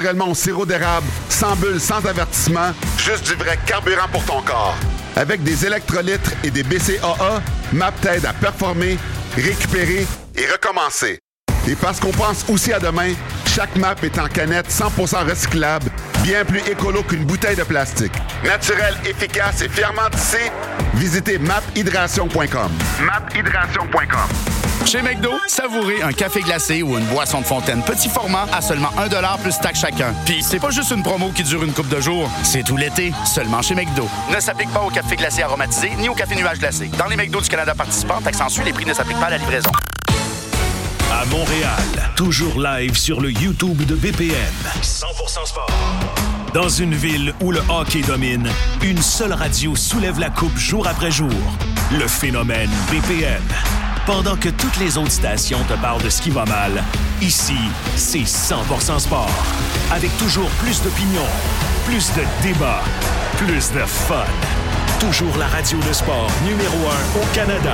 naturellement au sirop d'érable, sans bulles, sans avertissement, juste du vrai carburant pour ton corps. Avec des électrolytes et des BCAA, MAP t'aide à performer, récupérer et recommencer. Et parce qu'on pense aussi à demain, chaque MAP est en canette 100% recyclable, bien plus écolo qu'une bouteille de plastique. Naturel, efficace et fièrement tissé, visitez maphydration.com. maphydration.com. Chez McDo, savourez un café glacé ou une boisson de fontaine petit format à seulement 1$ plus taxe chacun. Puis c'est pas juste une promo qui dure une couple de jours, c'est tout l'été, seulement chez McDo. Ne s'applique pas au café glacé aromatisé ni au café nuage glacé. Dans les McDo du Canada participants, taxe en Suisse, les prix ne s'appliquent pas à la livraison. À Montréal, toujours live sur le YouTube de BPM. 100% sport. Dans une ville où le hockey domine, une seule radio soulève la coupe jour après jour. Le phénomène BPM. Pendant que toutes les autres stations te parlent de ce qui va mal, ici, c'est 100% sport. Avec toujours plus d'opinions, plus de débats, plus de fun. Toujours la radio de sport numéro 1 au Canada.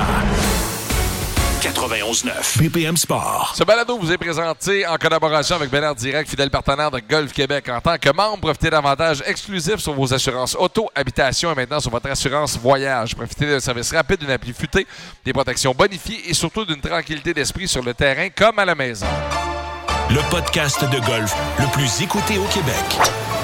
91.9 BPM Sport. Ce balado vous est présenté en collaboration avec Bénard Direct, fidèle partenaire de Golf Québec. En tant que membre, profitez d'avantages exclusifs sur vos assurances auto, habitation et maintenant sur votre assurance voyage. Profitez d'un service rapide, d'une appli futée, des protections bonifiées et surtout d'une tranquillité d'esprit sur le terrain comme à la maison. Le podcast de golf le plus écouté au Québec.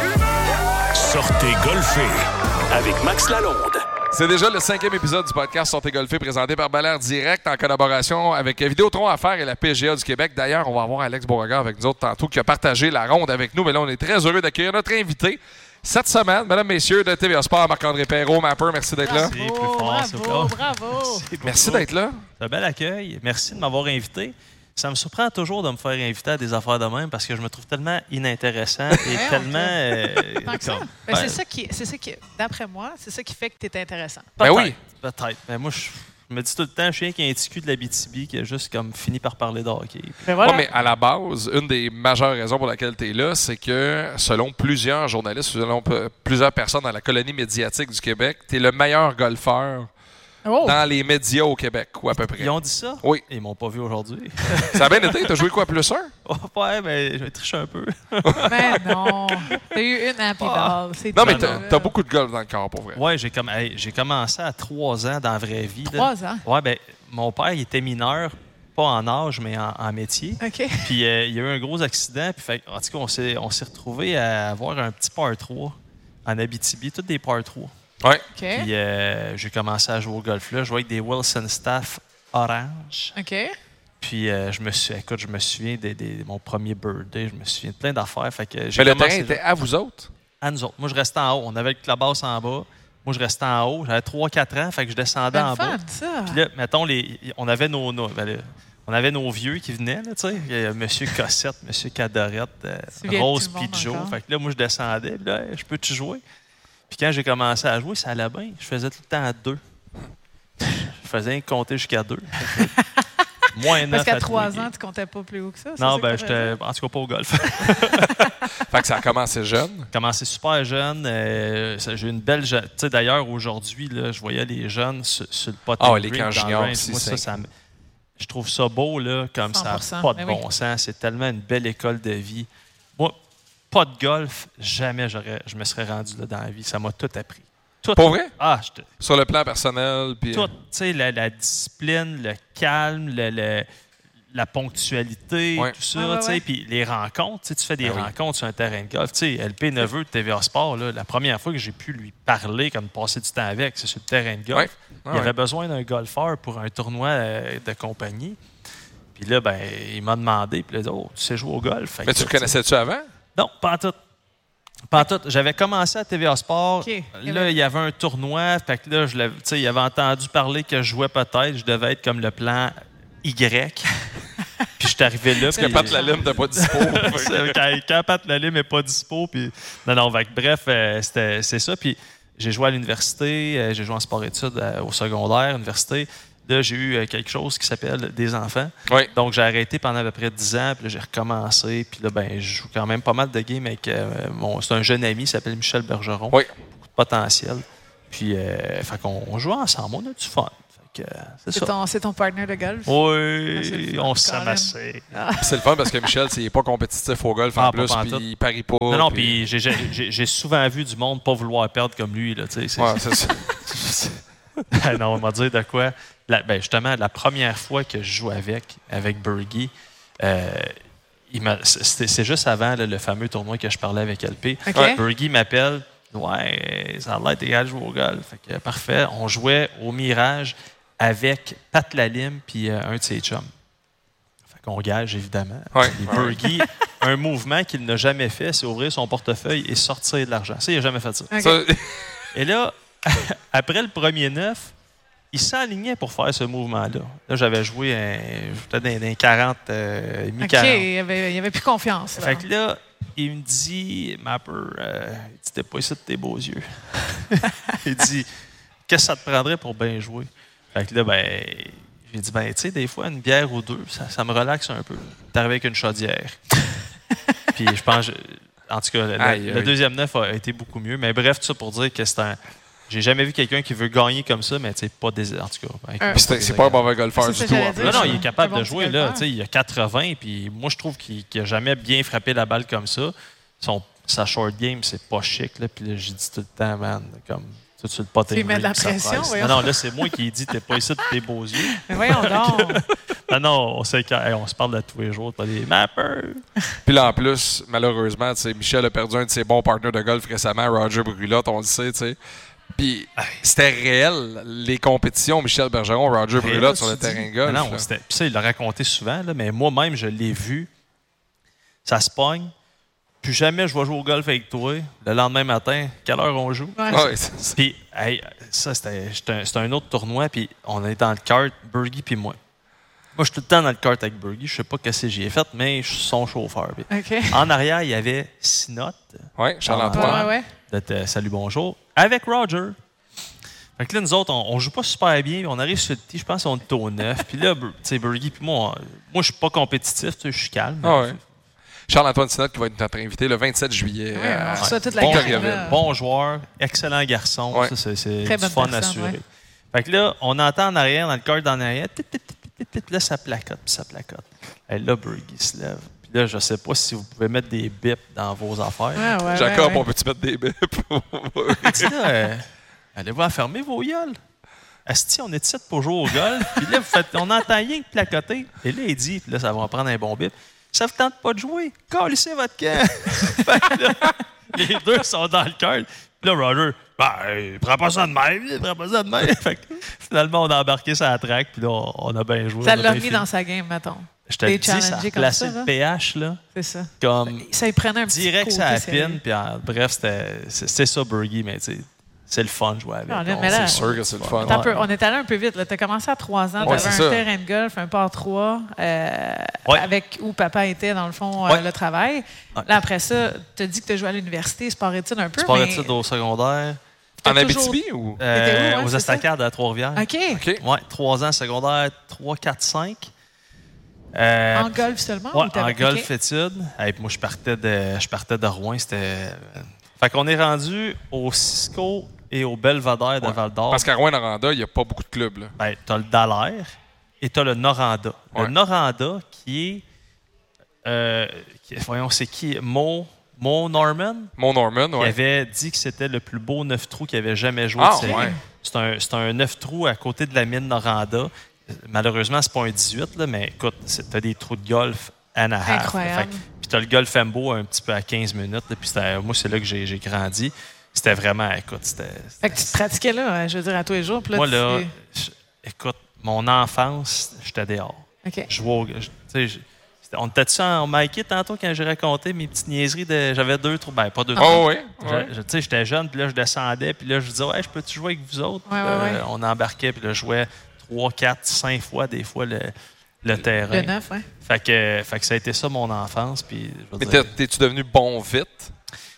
Sortez golfer avec Max Lalonde. C'est déjà le 5e épisode du podcast Sortez golfer présenté par Belair Direct en collaboration avec Vidéotron Affaires et la PGA du Québec. D'ailleurs, on va avoir Alex Beauregard avec nous autres tantôt qui a partagé la ronde avec nous. Mais là, on est très heureux d'accueillir notre invité cette semaine, mesdames, messieurs, de TVA Sport, Marc-André Perrault, Mapper. Merci d'être là. C'est plus fort, Bravo. Merci d'être là. C'est un bel accueil. Merci de m'avoir invité. Ça me surprend toujours de me faire inviter à des affaires de même parce que je me trouve tellement inintéressant et tellement... C'est ça qui, d'après moi, c'est ça qui fait que tu es intéressant. Ben oui. Peut-être. Mais moi, je me dis tout le temps, je suis rien qu'un petit cul de l'Abitibi qui a juste comme fini par parler de hockey. Ben voilà. Ouais, mais à la base, une des majeures raisons pour laquelle tu es là, c'est que selon plusieurs journalistes, selon plusieurs personnes dans la colonie médiatique du Québec, tu es le meilleur golfeur dans les médias au Québec, ou à peu près. Ils ont dit ça? Oui. Ils m'ont pas vu aujourd'hui. Ça a bien été. T'as joué quoi, plus un? Ouais, mais je vais tricher un peu. Mais non. T'as eu une happy ball. Non, mais t'as beaucoup de golf dans le corps, pour vrai. Ouais, j'ai commencé à 3 ans dans la vraie vie. 3 ans? Ouais, ben mon père, il était mineur, pas en âge, mais en métier. OK. Puis il y a eu un gros accident. Puis en tout cas, on s'est retrouvés à avoir un petit par 3 en Abitibi, toutes des par 3. Ouais. OK. Puis j'ai commencé à jouer au golf là. Je jouais avec des Wilson Staff orange. OK. Puis je me souviens de mon premier birthday. Je me souviens de plein d'affaires. Fait que Mais le terrain était à vous autres? À nous autres. Moi, je restais en haut. On avait le clubhouse en bas. Moi, je restais en haut. J'avais 3-4 ans. Fait que je descendais en bas. Ça. Puis là, mettons, on avait nos vieux qui venaient, tu sais. Monsieur Cossette, Monsieur Cadorette, Rose Pidgeot. Fait que là, moi, je descendais. Puis là, je peux-tu jouer? Puis quand j'ai commencé à jouer, ça allait bien. Je faisais tout le temps à 2. Je faisais compter jusqu'à 2. Moins 9 Parce qu'à 3 ans, tu comptais pas plus haut que ça? Non, ben j'étais en tout cas pas au golf. Fait que ça a commencé jeune. Commencé super jeune. J'ai eu une belle... Tu sais, d'ailleurs, aujourd'hui, là, je voyais les jeunes sur le potting les camps juniors aussi. Je trouve ça beau, là, comme ça n'a pas de bon sens. C'est tellement une belle école de vie. Moi, pas de golf, jamais je me serais rendu là dans la vie. Ça m'a tout appris. Tout. Pour vrai? Sur le plan personnel. Puis... Tout. Tu sais, la discipline, le calme, la ponctualité, tout ça. Puis les rencontres. Tu fais des rencontres sur un terrain de golf. Tu sais, LP Neveu de TVA Sport, là, la première fois que j'ai pu lui parler, comme passer du temps avec, c'est sur le terrain de golf. Il avait besoin d'un golfeur pour un tournoi de compagnie. Puis là, ben, il m'a demandé. Puis il a dit, tu sais jouer au golf. Mais tu le connaissais-tu avant? Non, pas en tout. Pas en tout. J'avais commencé à TVA Sport. Okay. Là, il y avait un tournoi. Fait que là, il avait entendu parler que je jouais peut-être. Je devais être comme le plan Y. Puis je suis arrivé là. Parce que Pat Lalime n'était pas dispo. Quand Pat Lalime n'est pas dispo. Puis... Non, bref, c'est ça. Puis j'ai joué à l'université. J'ai joué en sport-études au secondaire, université. Là, j'ai eu quelque chose qui s'appelle des enfants. Oui. Donc, j'ai arrêté pendant à peu près 10 ans. Puis là, j'ai recommencé. Puis là, ben, je joue quand même pas mal de games avec c'est un jeune ami, il s'appelle Michel Bergeron. Oui. Beaucoup de potentiel. Puis, fait qu'on joue ensemble. On a du fun. que c'est ça. C'est ton partner de golf? Oui, on s'aime assez. C'est le fun parce que Michel, il n'est pas compétitif au golf en plus, puis il parie pas. Non, puis j'ai souvent vu du monde pas vouloir perdre comme lui. Là, c'est ça. Non, on va dire de quoi. Justement, la première fois que je joue avec Bergie, c'est juste avant le fameux tournoi que je parlais avec LP. Okay. Bergie m'appelle. Ouais, ça a l'air des gars de jouer au golf. Fait que, parfait. On jouait au Mirage avec Pat Lalime puis un de ses chums. Fait qu'on gage, évidemment. Ouais. Bergie, un mouvement qu'il n'a jamais fait, c'est ouvrir son portefeuille et sortir de l'argent. Ça, il n'a jamais fait ça. Okay. Et là, après le premier 9, il s'alignait pour faire ce mouvement-là. Là, j'avais joué peut-être dans les 40, mi-40. OK, il y avait plus confiance. Là. Fait que là, il me dit, Mapper, il dit, t'es pas ici de tes beaux yeux. Il dit, qu'est-ce que ça te prendrait pour bien jouer? Fait que là, j'ai dit, tu sais, des fois, une bière ou deux, ça me relaxe un peu. T'es arrivé avec une chaudière. Puis je pense, en tout cas, le deuxième 9 a été beaucoup mieux. Mais bref, tout ça pour dire que c'est un... J'ai jamais vu quelqu'un qui veut gagner comme ça, mais pas des... En tout cas... c'est pas un mauvais golfeur du tout. Non, il est capable de jouer. Là, il a 80, puis moi, je trouve qu'il n'a jamais bien frappé la balle comme ça. Sa short game, c'est pas chic. Là, puis là, j'ai dit tout le temps, man, comme... Tout de suite, pas tu mets de la pression, oui. Non, là, c'est moi qui ai dit, t'es pas ici de tes beaux yeux. Mais voyons donc. Non, on se parle de tous les jours, pas des mappers. Puis là, en plus, malheureusement, Michel a perdu un de ses bons partenaires de golf récemment, Roger Brulotte, on le sait, tu sais. Puis c'était réel, les compétitions, Michel Bergeron, Roger Brulotte sur le terrain de golf. Non, puis ça, il l'a raconté souvent, là, mais moi-même, je l'ai vu. Ça se pogne. Plus jamais je vais jouer au golf avec toi. Le lendemain matin, quelle heure on joue? Ouais. Puis, ça, c'était un autre tournoi, puis on est dans le kart, Bergie puis moi. Moi, je suis tout le temps dans le kart avec Bergie. Je sais pas ce que j'y ai fait, mais je suis son chauffeur. Okay. En arrière, il y avait Sinot. Oui, Charles-Antoine. Salut, bonjour. Avec Roger. Fait que là, nous autres, on joue pas super bien. On arrive sur le tee, je pense qu'on est au 9. Puis là, tu sais, Bergie puis moi, je suis pas compétitif, je suis calme. Charles-Antoine Sinot qui va être notre invité le 27 juillet. Bon joueur, excellent garçon. Ouais. Ça, c'est du fun assuré. Ouais. Fait que là, on entend en arrière, dans le cœur d'en arrière, là, ça placote, puis ça placote. Et là, Bergie se lève. Puis là, je sais pas si vous pouvez mettre des bips dans vos affaires. Jacob, on peut-tu mettre des bips? Il dit là, allez-vous enfermer vos gueules? Asti, on est ici pour jouer au golf. Puis là, on entend rien que placoter. Et là, il dit, puis là, ça va en prendre un bon bip. Ça vous tente pas de jouer? Calissez votre camp! Les deux sont dans le cœur. Puis là, Roger, prends pas ça de même. Fait que, finalement, on a embarqué sur la track, puis là, on a bien joué. Ça l'a mis dans sa game, mettons. Je te dis, ça a placé le pH, là. C'est ça. Comme ça y prenait un petit direct sur la pine, puis bref, c'est ça, Bergie, mais tu sais. C'est le fun de jouer avec. C'est sûr que c'est le fun. On est allé un peu vite. Tu as commencé à 3 ans. Tu avais un terrain de golf, un par 3, avec où papa était, dans le fond, le travail. Là, après ça, tu as dit que tu as joué à l'université, sport-études un peu. Sport-études au secondaire. En Abitibi ou? Aux Estacades à Trois-Rivières. OK. Oui, 3 ans secondaire, 3, 4, 5. En golf seulement? Oui, en golf-études. Moi, je partais de Rouen. Fait qu'on est rendu au Cisco et au Belvedere de Val-d'Or. Parce qu'à Rouyn-Noranda, il n'y a pas beaucoup de clubs. Là. Tu as le Dallaire et tu as le Noranda. Le Noranda qui est... voyons, c'est qui? Mo Norman? Mo Norman, oui. Qui avait dit que c'était le plus beau 9 trous qu'il avait jamais joué. C'est un 9 trous à côté de la mine Noranda. Malheureusement, c'est pas un 18, là, mais écoute, tu as des trous de golf and a half. Incroyable. Puis tu as le golf Embo un petit peu à 15 minutes. Là, puis moi, c'est là que j'ai grandi. C'était vraiment, écoute, Fait que tu te pratiquais là, je veux dire, à tous les jours. Puis là, moi, là, écoute, mon enfance, j'étais dehors. OK. On était-tu en Mikey tantôt quand j'ai raconté mes petites niaiseries j'avais 2 trous. Ben, pas 2 trous. Oh, oui. J'étais jeune, puis là, je descendais, puis là, je disais, je peux-tu jouer avec vous autres? On embarquait, puis là, je jouais 3, 4, 5 fois, des fois, le terrain. Le 9, oui. Fait que ça a été ça, mon enfance. Puis, mais t'es-tu devenu bon vite?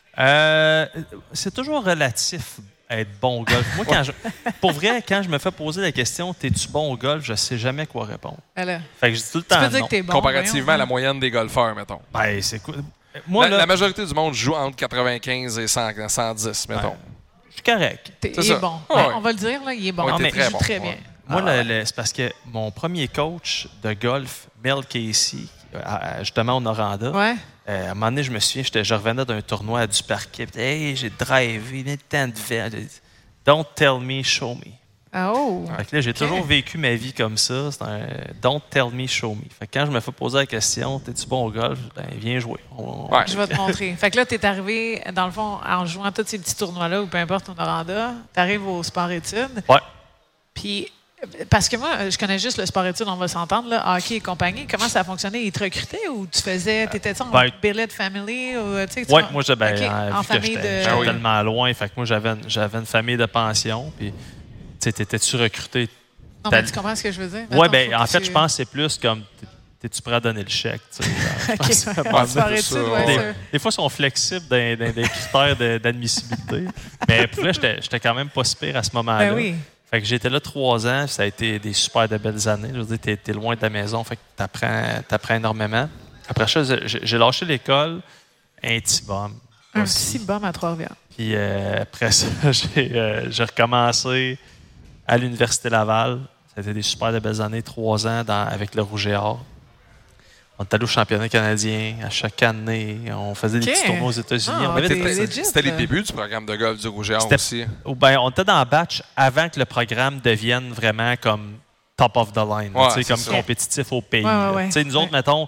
C'est toujours relatif à être bon au golf. Moi, pour vrai, quand je me fais poser la question « T'es-tu bon au golf? » je sais jamais quoi répondre. Alors, fait que je dis tout le temps non. Que bon, comparativement à la moyenne des golfeurs, mettons. Ben, c'est cool. Moi, la majorité du monde joue entre 95 et 110, mettons. Je suis correct. Il est bon. On va le dire, là, il est bon. Il joue très bien. Moi, c'est parce que mon premier coach de golf, Mel Casey, justement au Noranda, à un moment donné, je me souviens, je revenais d'un tournoi à du parquet. Hey, j'ai drivé, il y a tant de verre. Don't tell me, show me. Oh! Fait que là, j'ai toujours vécu ma vie comme ça. C'est un don't tell me, show me. Fait que quand je me fais poser la question, t'es-tu bon au golf? Ben, viens jouer. Je vais te montrer. Fait que là, t'es arrivé, dans le fond, en jouant tous ces petits tournois-là, ou peu importe au Noranda, t'arrives au sport-études. Ouais. Puis, parce que moi, je connais juste le sport-études, on va s'entendre, là, hockey et compagnie. Comment ça a fonctionné? Ils te recrutaient ou tu faisais, t'étais-tu en billet de family? Oui, moi, en famille j'étais tellement loin. Fait que moi, j'avais une famille de pension. Puis, t'étais-tu recruté? Non, mais tu comprends ce que je veux dire? Oui, bien, en fait, je pense que c'est plus comme t'es-tu prêt à donner le chèque? Des fois, ils sont flexibles dans des critères d'admissibilité. Mais pour là, j'étais quand même pas si pire à ce moment-là. Ben oui. Fait que j'étais là 3 ans, ça a été des super de belles années. Je veux dire, t'es loin de ta maison, fait que t'apprends énormément. Après ça, j'ai lâché l'école, un petit bum. Un petit bum à Trois-Rivières. Puis après ça, j'ai recommencé à l'Université Laval. Ça a été des super de belles années, 3 ans avec le Rouge et Or. On était allé au championnat canadien à chaque année. On faisait des petits tournois aux États-Unis. C'était les débuts du programme de golf du Rouge et Or aussi. Ben, on était dans le batch avant que le programme devienne vraiment comme top of the line, comme compétitif au pays. Nous autres, mettons,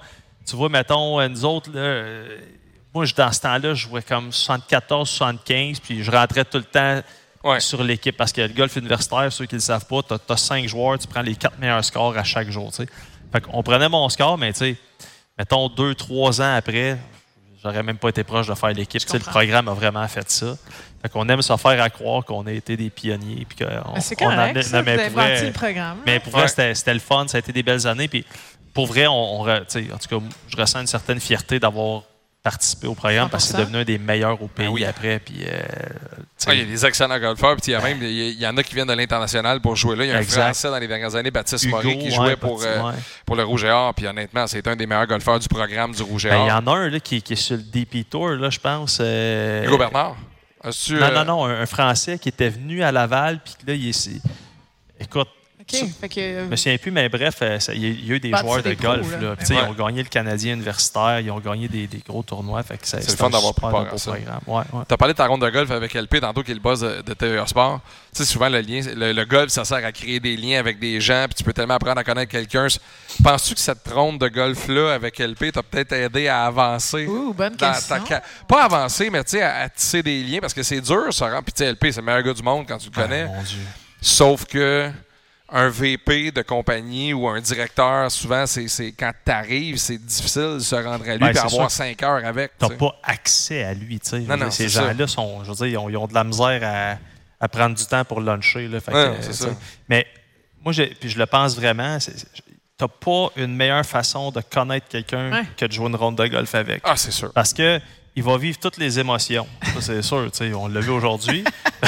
nous autres, là, moi, dans ce temps-là, je jouais comme 74, 75, puis je rentrais tout le temps sur l'équipe parce que le golf universitaire, ceux qui ne le savent pas, tu as 5 joueurs, tu prends les 4 meilleurs scores à chaque jour. T'sais. Fait qu'on prenait mon score, mais mettons 2-3 ans après, j'aurais même pas été proche de faire l'équipe. Le programme a vraiment fait ça. Fait qu'on aime se faire à croire qu'on a été des pionniers. Puis c'est correct, ça, vous avez bâti le programme. Mais pour vrai, c'était le fun. Ça a été des belles années. Puis pour vrai, en tout cas, je ressens une certaine fierté d'avoir participé au programme 100%. Parce que c'est devenu un des meilleurs au pays après. Puis, il y a des excellents golfeurs. Puis il y en a qui viennent de l'international pour jouer là. Il y a un Français dans les dernières années, Baptiste Maury, qui jouait pour le Rouge et Or. Puis honnêtement, c'est un des meilleurs golfeurs du programme du Rouge et Or. Il y en a un là, qui est sur le DP Tour, là, je pense. Hugo Bernard? Non, un Français qui était venu à Laval. Puis là, il est... Écoute, je me souviens plus, mais bref, il y a eu des joueurs de golf. Là. Ils ont gagné le Canadien universitaire, ils ont gagné des gros tournois. Fait que c'est le fun d'avoir pris part à ça. Tu as parlé de ta ronde de golf avec LP tantôt, qui est le boss de TVA Sport. Tu sais, souvent, le golf, ça sert à créer des liens avec des gens, puis tu peux tellement apprendre à connaître quelqu'un. Penses-tu que cette ronde de golf-là avec LP t'a peut-être aidé à avancer? Bonne question. Pas avancer, mais à tisser des liens, parce que c'est dur, ça rend. Puis LP, c'est le meilleur gars du monde quand tu le connais. Mon Dieu. Sauf que un VP de compagnie ou un directeur, souvent, c'est quand tu arrives, c'est difficile de se rendre à lui et avoir 5 heures avec. Tu n'as pas accès à lui. Non, ces gens-là, je veux dire, ils ont de la misère à prendre du temps pour luncher. Là, c'est ça. Mais moi, je le pense vraiment, tu n'as pas une meilleure façon de connaître quelqu'un que de jouer une ronde de golf avec. Ah, c'est sûr. Parce que il va vivre toutes les émotions. Ça, c'est sûr. On l'a vu aujourd'hui.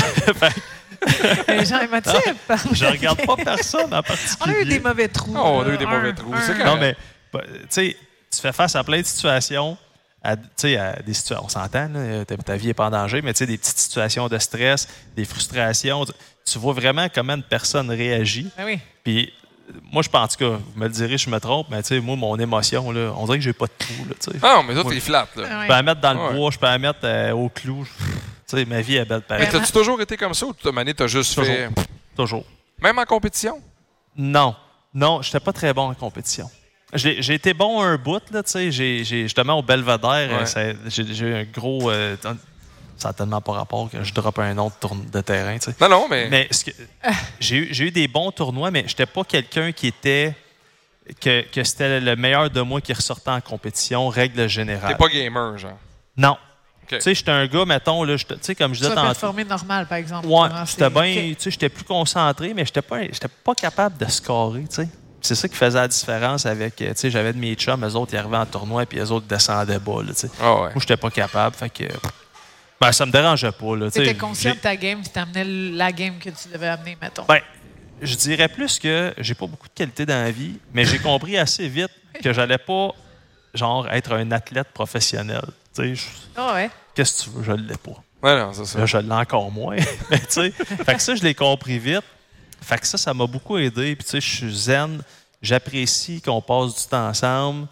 Jean émotif. Je regarde pas personne en particulier. On a eu des mauvais trous. On a eu des mauvais trous. C'est non, mais tu fais face à plein de situations. À des situations, on s'entend, là, ta vie n'est pas en danger, mais des petites situations de stress, des frustrations. Tu vois vraiment comment une personne réagit. Ben oui. Puis moi, je pense, en tout cas, vous me le direz, je me trompe, mais moi, mon émotion, là, on dirait que j'ai pas de trou. Non, mais toi, t'es flat. Là. Je peux la mettre dans le bois, je peux la mettre au clou. Ma vie est belle pareil. Mais t'as-tu toujours été comme ça ou t'as juste fait... Toujours. Même en compétition? Non, je n'étais pas très bon en compétition. J'ai été bon un bout, là, justement au Belvedere, j'ai eu un gros... ça n'a tellement pas rapport que je droppe un autre de terrain. T'sais. Non, mais... Mais j'ai eu des bons tournois, mais je n'étais pas quelqu'un qui était... Que c'était le meilleur de moi qui ressortait en compétition, règle générale. T'es pas gamer, genre? Non. Okay. Tu sais, j'étais un gars, mettons, là, comme je disais tantôt. Tu performer normal, par exemple. Ouais, j'étais bien, tu sais, j'étais plus concentré, mais j'étais pas capable de scorer, tu sais. C'est ça qui faisait la différence avec, tu sais, j'avais de mes chums, eux autres, ils arrivaient en tournoi, puis eux autres descendaient bas, tu sais. Moi, j'étais pas capable, fait que, ben, ça me dérangeait pas, là. Tu étais conscient de ta game, puis t'amenais la game que tu devais amener, mettons. Ben, je dirais plus que j'ai pas beaucoup de qualité dans la vie, mais j'ai compris assez vite que j'allais pas, genre, être un athlète professionnel. Qu'est-ce que tu veux? Je ne l'ai pas. Ouais, non, c'est ça. Là, je l'ai encore moins. Mais tu sais, fait que ça, je l'ai compris vite. Fait que ça m'a beaucoup aidé. Puis, tu sais, je suis zen. J'apprécie qu'on passe du temps ensemble.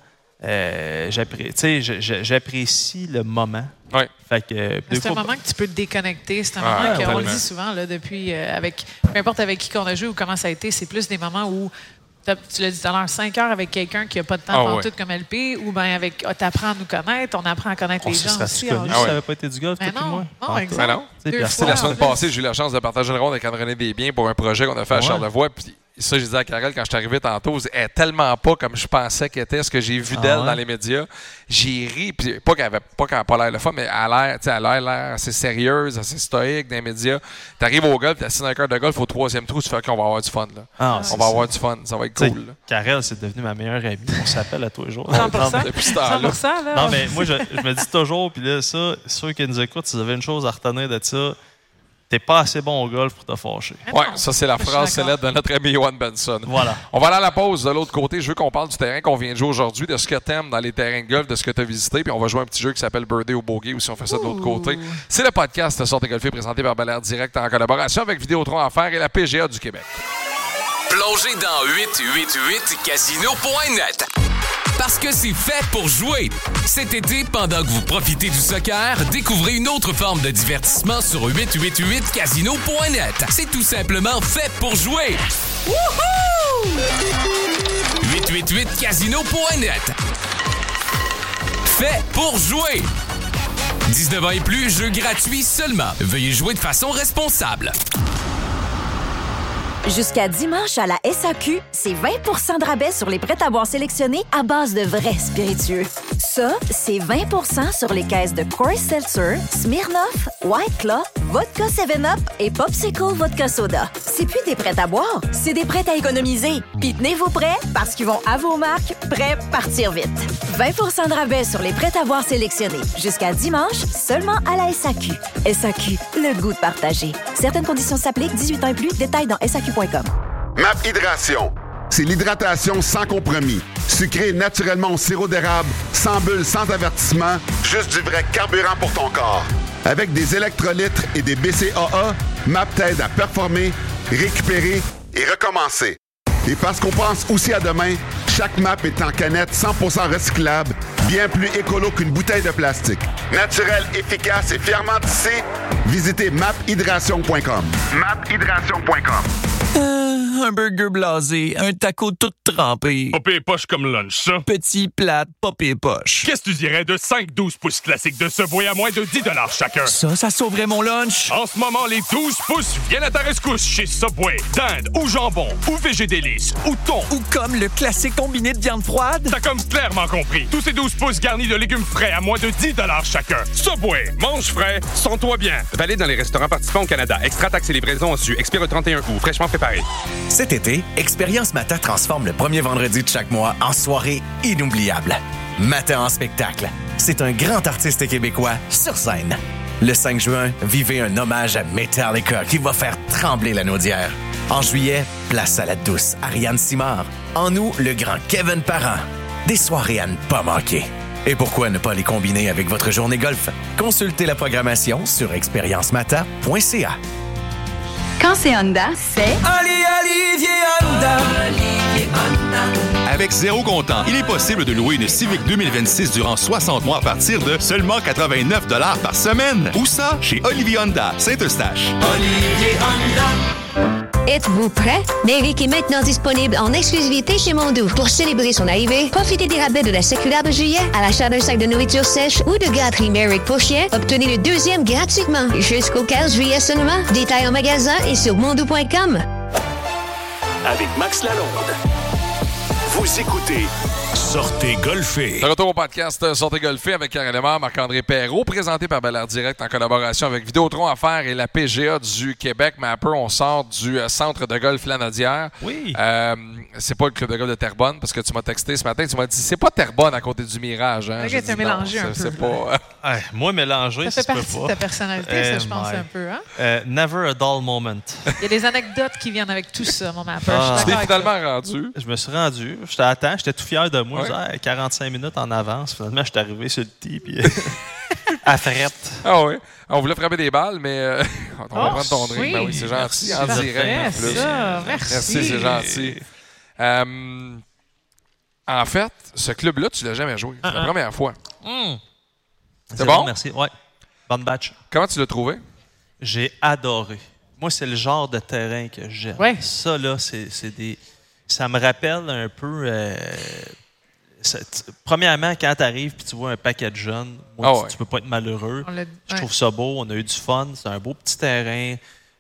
J'apprécie le moment. Oui. C'est un moment que tu peux te déconnecter. C'est un moment qu'on le dit souvent là, depuis, peu importe avec qui qu'on a joué ou comment ça a été, c'est plus des moments où tu l'as dit tout à l'heure, 5 heures avec quelqu'un qui n'a pas de temps pour tout comme LP, ou bien t'apprends à nous connaître, on apprend à connaître les gens aussi. Ça n'avait pas été du golf, toi et moi. Non, exactement. La semaine passée, j'ai eu la chance de partager une ronde avec André Desbiens pour un projet qu'on a fait à Charlevoix. Puis ça, j'ai dit à Karel quand je suis arrivé tantôt, elle n'est tellement pas comme je pensais qu'elle était, ce que j'ai vu d'elle dans les médias. J'ai ri, puis pas qu'elle n'a pas l'air le fun, mais elle a l'air assez sérieuse, assez stoïque dans les médias. Tu arrives au golf, tu assis dans un cœur de golf au 3e trou, tu fais qu'on va avoir du fun. Là. On va avoir du fun, ça va être cool. Karel, c'est devenu ma meilleure amie. On s'appelle à tous les jours. 100%. Depuis ce temps-là. 100%, là. Non, mais moi, je me dis toujours, puis là, ça, ceux qui nous écoutent, si vous avez une chose à retenir de ça, t'es pas assez bon au golf pour te fâcher. Oui, ça, c'est la phrase célèbre de notre ami Johan Benson. Voilà. On va aller à la pause de l'autre côté. Je veux qu'on parle du terrain qu'on vient de jouer aujourd'hui, de ce que t'aimes dans les terrains de golf, de ce que tu as visité. Puis on va jouer un petit jeu qui s'appelle Birdie ou Bogey, ou si on fait ça de l'autre côté. C'est le podcast de Sortez Golfer présenté par Bel Air Direct en collaboration avec Vidéotron Affaires et la PGA du Québec. Plongez dans 888casino.net. Parce que c'est fait pour jouer. Cet été, pendant que vous profitez du soccer, découvrez une autre forme de divertissement sur 888casino.net. C'est tout simplement fait pour jouer. Wouhou! 888casino.net. Fait pour jouer. 19 ans et plus, jeu gratuit seulement. Veuillez jouer de façon responsable. Jusqu'à dimanche à la SAQ, c'est 20 % de rabais sur les prêts-à-boire sélectionnés à base de vrais spiritueux. Ça, c'est 20 % sur les caisses de Coors Seltzer, Smirnoff, White Claw, Vodka 7-Up et Popsicle Vodka Soda. C'est plus des prêts-à-boire, c'est des prêts à économiser. Puis tenez-vous prêts parce qu'ils vont à vos marques, prêts partir vite. 20 % de rabais sur les prêts-à-boire sélectionnés. Jusqu'à dimanche, seulement à la SAQ. SAQ, le goût de partager. Certaines conditions s'appliquent, 18 ans et plus. Détails dans SAQ.com. MAP Hydration, c'est l'hydratation sans compromis. Sucré naturellement au sirop d'érable, sans bulles, sans avertissement, juste du vrai carburant pour ton corps. Avec des électrolytes et des BCAA, MAP t'aide à performer, récupérer et recommencer. Et parce qu'on pense aussi à demain, chaque MAP est en canette 100% recyclable, bien plus écolo qu'une bouteille de plastique. Naturel, efficace et fièrement tissé, visitez maphydration.com. maphydration.com. Un burger blasé, un taco tout trempé. Pas pire poche comme lunch, ça. Petit, plate, pas pire poche. Qu'est-ce que tu dirais de 5-12 pouces classiques de Subway à moins de 10 $ chacun? Ça sauverait mon lunch. En ce moment, les 12 pouces viennent à ta rescousse chez Subway. Dinde ou jambon ou végé délice ou thon. Ou comme le classique combiné de viande froide. T'as comme clairement compris. Tous ces 12 pouces garnis de légumes frais à moins de 10 $ chacun. Subway, mange frais, sens-toi bien. Valide dans les restaurants participants au Canada. Extra taxes et livraison en su. Expire le 31 août. Fraîchement préparé. Cet été, Expérience Mata transforme le premier vendredi de chaque mois en soirée inoubliable. Mata en spectacle. C'est un grand artiste québécois sur scène. Le 5 juin, vivez un hommage à Metallica qui va faire trembler la naudière. En juillet, place à la douce Ariane Simard. En août, le grand Kevin Parent. Des soirées à ne pas manquer. Et pourquoi ne pas les combiner avec votre journée golf? Consultez la programmation sur expériencemata.ca. Quand c'est Honda, c'est... Olivier Honda. Avec zéro comptant, il est possible de louer une Civic 2026 durant 60 mois à partir de seulement 89 $ par semaine. Où ça? Chez Olivier Honda, Saint-Eustache. Olivier Honda. Êtes-vous prêt? Navy qui est maintenant disponible en exclusivité chez Mondou. Pour célébrer son arrivée, profitez des rabais de la circulaire de juillet à l'achat d'un sac de nourriture sèche ou de gâterie Merrick pour chien. Obtenez le deuxième gratuitement jusqu'au 15 juillet seulement. Détails en magasin et sur mondou.com. Avec Max Lalonde. Vous écoutez Sortez golfer. De retour au podcast Sortez golfer avec Karel Lemar, Marc-André Perrault, présenté par Bel Air Direct en collaboration avec Vidéotron Affaires et la PGA du Québec. Mais un peu, on sort du centre de golf Lanaudière. Oui. C'est pas le club de golf de Terrebonne, parce que tu m'as texté ce matin, tu m'as dit c'est pas Terrebonne à côté du Mirage. Hein? Tu as mélangé un peu. C'est pas... moi, mélanger, ça fait partie de ta personnalité, ça, je pense, un peu. Hein? Never a dull moment. Il y a des anecdotes qui viennent avec tout ça, mon mapper. Tu t'es finalement rendu. Je me suis rendu. J'étais à temps. J'étais tout fier de moi. Ouais. 45 minutes en avance. Finalement, je suis arrivé sur le tee. Puis à frette. Ah oui. On voulait frapper des balles, mais On va prendre ton drink. Oui. Ben oui, c'est gentil. Merci. En direct. Merci, c'est gentil. En fait, ce club-là, tu l'as jamais joué. C'est la première fois. C'est bon? Merci. Ouais. Bonne batch. Comment tu l'as trouvé? J'ai adoré. Moi, c'est le genre de terrain que j'aime. Ouais. Ça, là, ça me rappelle un peu... premièrement, quand tu arrives et tu vois un paquet de jeunes, tu peux pas être malheureux. Je trouve ça beau. On a eu du fun. C'est un beau petit terrain.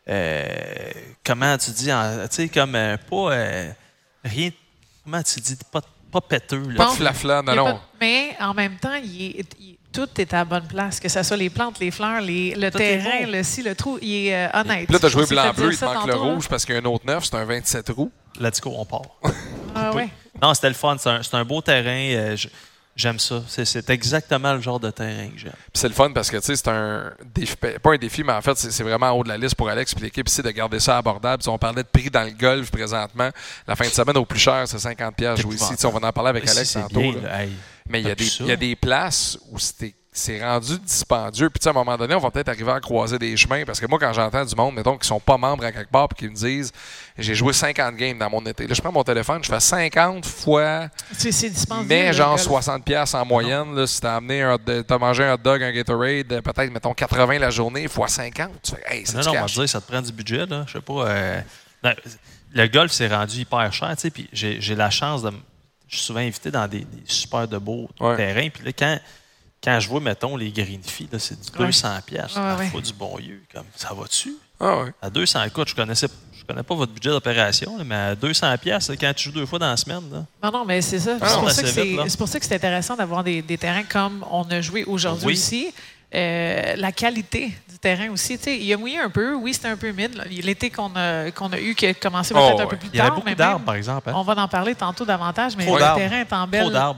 Comment tu dis? Tu sais, comme pas... rien... Comment tu dis? Pas péteux. Pas de flafla, non. Mais en même temps, tout est à la bonne place. Que ce soit les plantes, les fleurs, le terrain, le trou, il est honnête. Puis là, tu as joué blanc-bleu, il te manque le rouge parce qu'il y a un autre neuf, c'est un 27 roues. Let's go, on part. Ouais. Non, c'était le fun. C'est un beau terrain. J'aime ça. C'est exactement le genre de terrain que j'aime. Puis c'est le fun parce que, tu sais, c'est un défi, pas un défi, mais en fait, c'est vraiment en haut de la liste pour aller expliquer. Puis c'est de garder ça abordable. T'sais, on parlait de prix dans le golf présentement. La fin de semaine, au plus cher, c'est 50$ jouer ici. T'sais, on va en parler avec Alex tantôt. Mais il y a des places où c'est rendu dispendieux. Puis, à un moment donné, on va peut-être arriver à croiser des chemins. Parce que moi, quand j'entends du monde, mettons, qui sont pas membres à quelque part et qui me disent j'ai joué 50 games dans mon été. Là, je prends mon téléphone, je fais 50 fois. C'est dispendieux. Mais genre 60$ en moyenne. Là, si t'as mangé un hot dog, un Gatorade, peut-être, mettons, 80 la journée, fois 50. Tu fais, hey, c'est non, on va dire, ça te prend du budget. Là. Je sais pas. Le golf, c'est rendu hyper cher. Puis j'ai la chance de. Je suis souvent invité dans des super de beaux terrains. Puis là, quand je vois, mettons, les Greenfee, c'est du 200$. Faut du bon lieu. Comme, ça va-tu? À 200$, écoute, je connais pas votre budget d'opération, mais à 200$, quand tu joues 2 fois dans la semaine. Là. Non, mais c'est ça. C'est pour ça que c'est intéressant d'avoir des terrains comme on a joué aujourd'hui aussi. La qualité du terrain aussi. Il a mouillé un peu. Oui, c'était un peu humide. L'été qu'on a eu, qui a commencé peut-être un peu plus tard. Il y avait beaucoup d'arbres, par exemple. On va en parler tantôt davantage, mais le terrain est en belle... Trop d'arbres.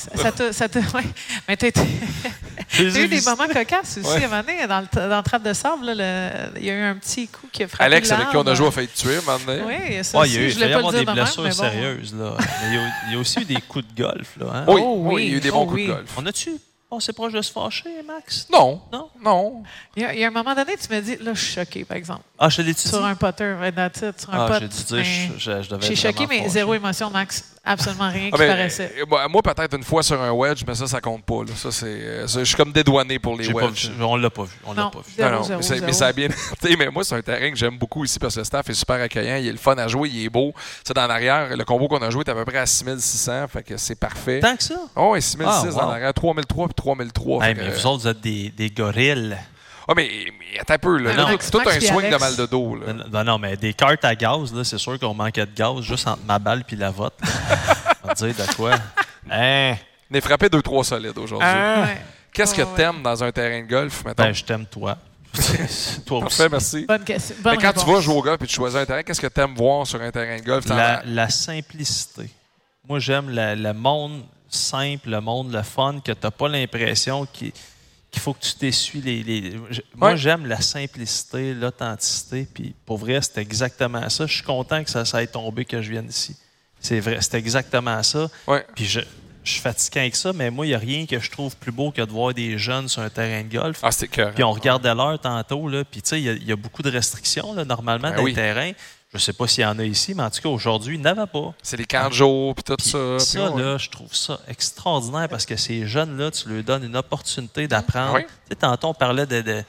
Mais tu as eu des moments cocasses aussi. À un moment donné, dans le trap de sable, il y a eu un petit coup qui a frappé Alex, avec qui on a joué, a failli te tuer, maintenant. Oui, ça aussi, je voulais pas le dire de même. Il y a eu des blessures sérieuses. Là. Mais il y a aussi eu des coups de golf. Là, hein? Oui, il y a eu des bons coups de golf. On a-tu... c'est proche de se fâcher, Max? Non. Il y a un moment donné, tu me dis, là, je suis choqué, par exemple. Ah, je l'ai dit. Sur un putter, sur un putt. J'ai dû dire, je devais être. Je suis choqué, mais zéro émotion, Max. Absolument rien qui paraissait. Moi, peut-être une fois sur un wedge, mais ça compte pas. Là. Ça, je suis comme dédouané pour les wedges. On l'a pas vu. Mais ça a bien été. Mais moi, c'est un terrain que j'aime beaucoup ici parce que le staff est super accueillant. Il est le fun à jouer, il est beau. Ça, dans l'arrière, le combo qu'on a joué est à peu près à 6600. Fait que c'est parfait. Tant que ça? Oui, 6600 dans l'arrière, 3003 puis 3003. Mais vous autres, vous êtes des gorilles. Mais attends un peu, là. Tout un swing de mal de dos. Là. Non, mais des cartes à gaz, là, c'est sûr qu'on manquait de gaz juste entre ma balle et la vôtre. On va dire de quoi. On est frappé 2-3 solides aujourd'hui. Qu'est-ce que t'aimes dans un terrain de golf, mettons? Je t'aime toi. Toi aussi. Parfait, merci. Bonne question. Mais quand tu vas jouer au golf et tu choisis un terrain, qu'est-ce que t'aimes voir sur un terrain de golf? La simplicité. Moi, j'aime le monde simple, le monde, le fun, que t'as pas l'impression qu'il faut que tu t'essuies Moi, j'aime la simplicité, l'authenticité. Puis pour vrai, c'est exactement ça. Je suis content que ça ait tombé, que je vienne ici. C'est vrai, c'est exactement ça. Puis je suis fatigué avec ça, mais moi, il n'y a rien que je trouve plus beau que de voir des jeunes sur un terrain de golf. C'est clair. Puis on regardait l'heure tantôt, là, puis tu sais, il y a beaucoup de restrictions là, normalement dans les terrains. Je ne sais pas s'il y en a ici, mais en tout cas, aujourd'hui, il n'y en avait pas. C'est les camps de jour, puis tout ça. Ça, là, je trouve ça extraordinaire parce que ces jeunes-là, tu leur donnes une opportunité d'apprendre. Tu sais, tantôt, on parlait de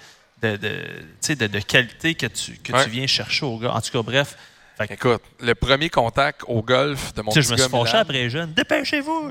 qualité que tu viens chercher au gars. En tout cas, bref. Écoute, le premier contact au golf de mon petit gars je me suis fâché après les jeunes. Dépêchez-vous!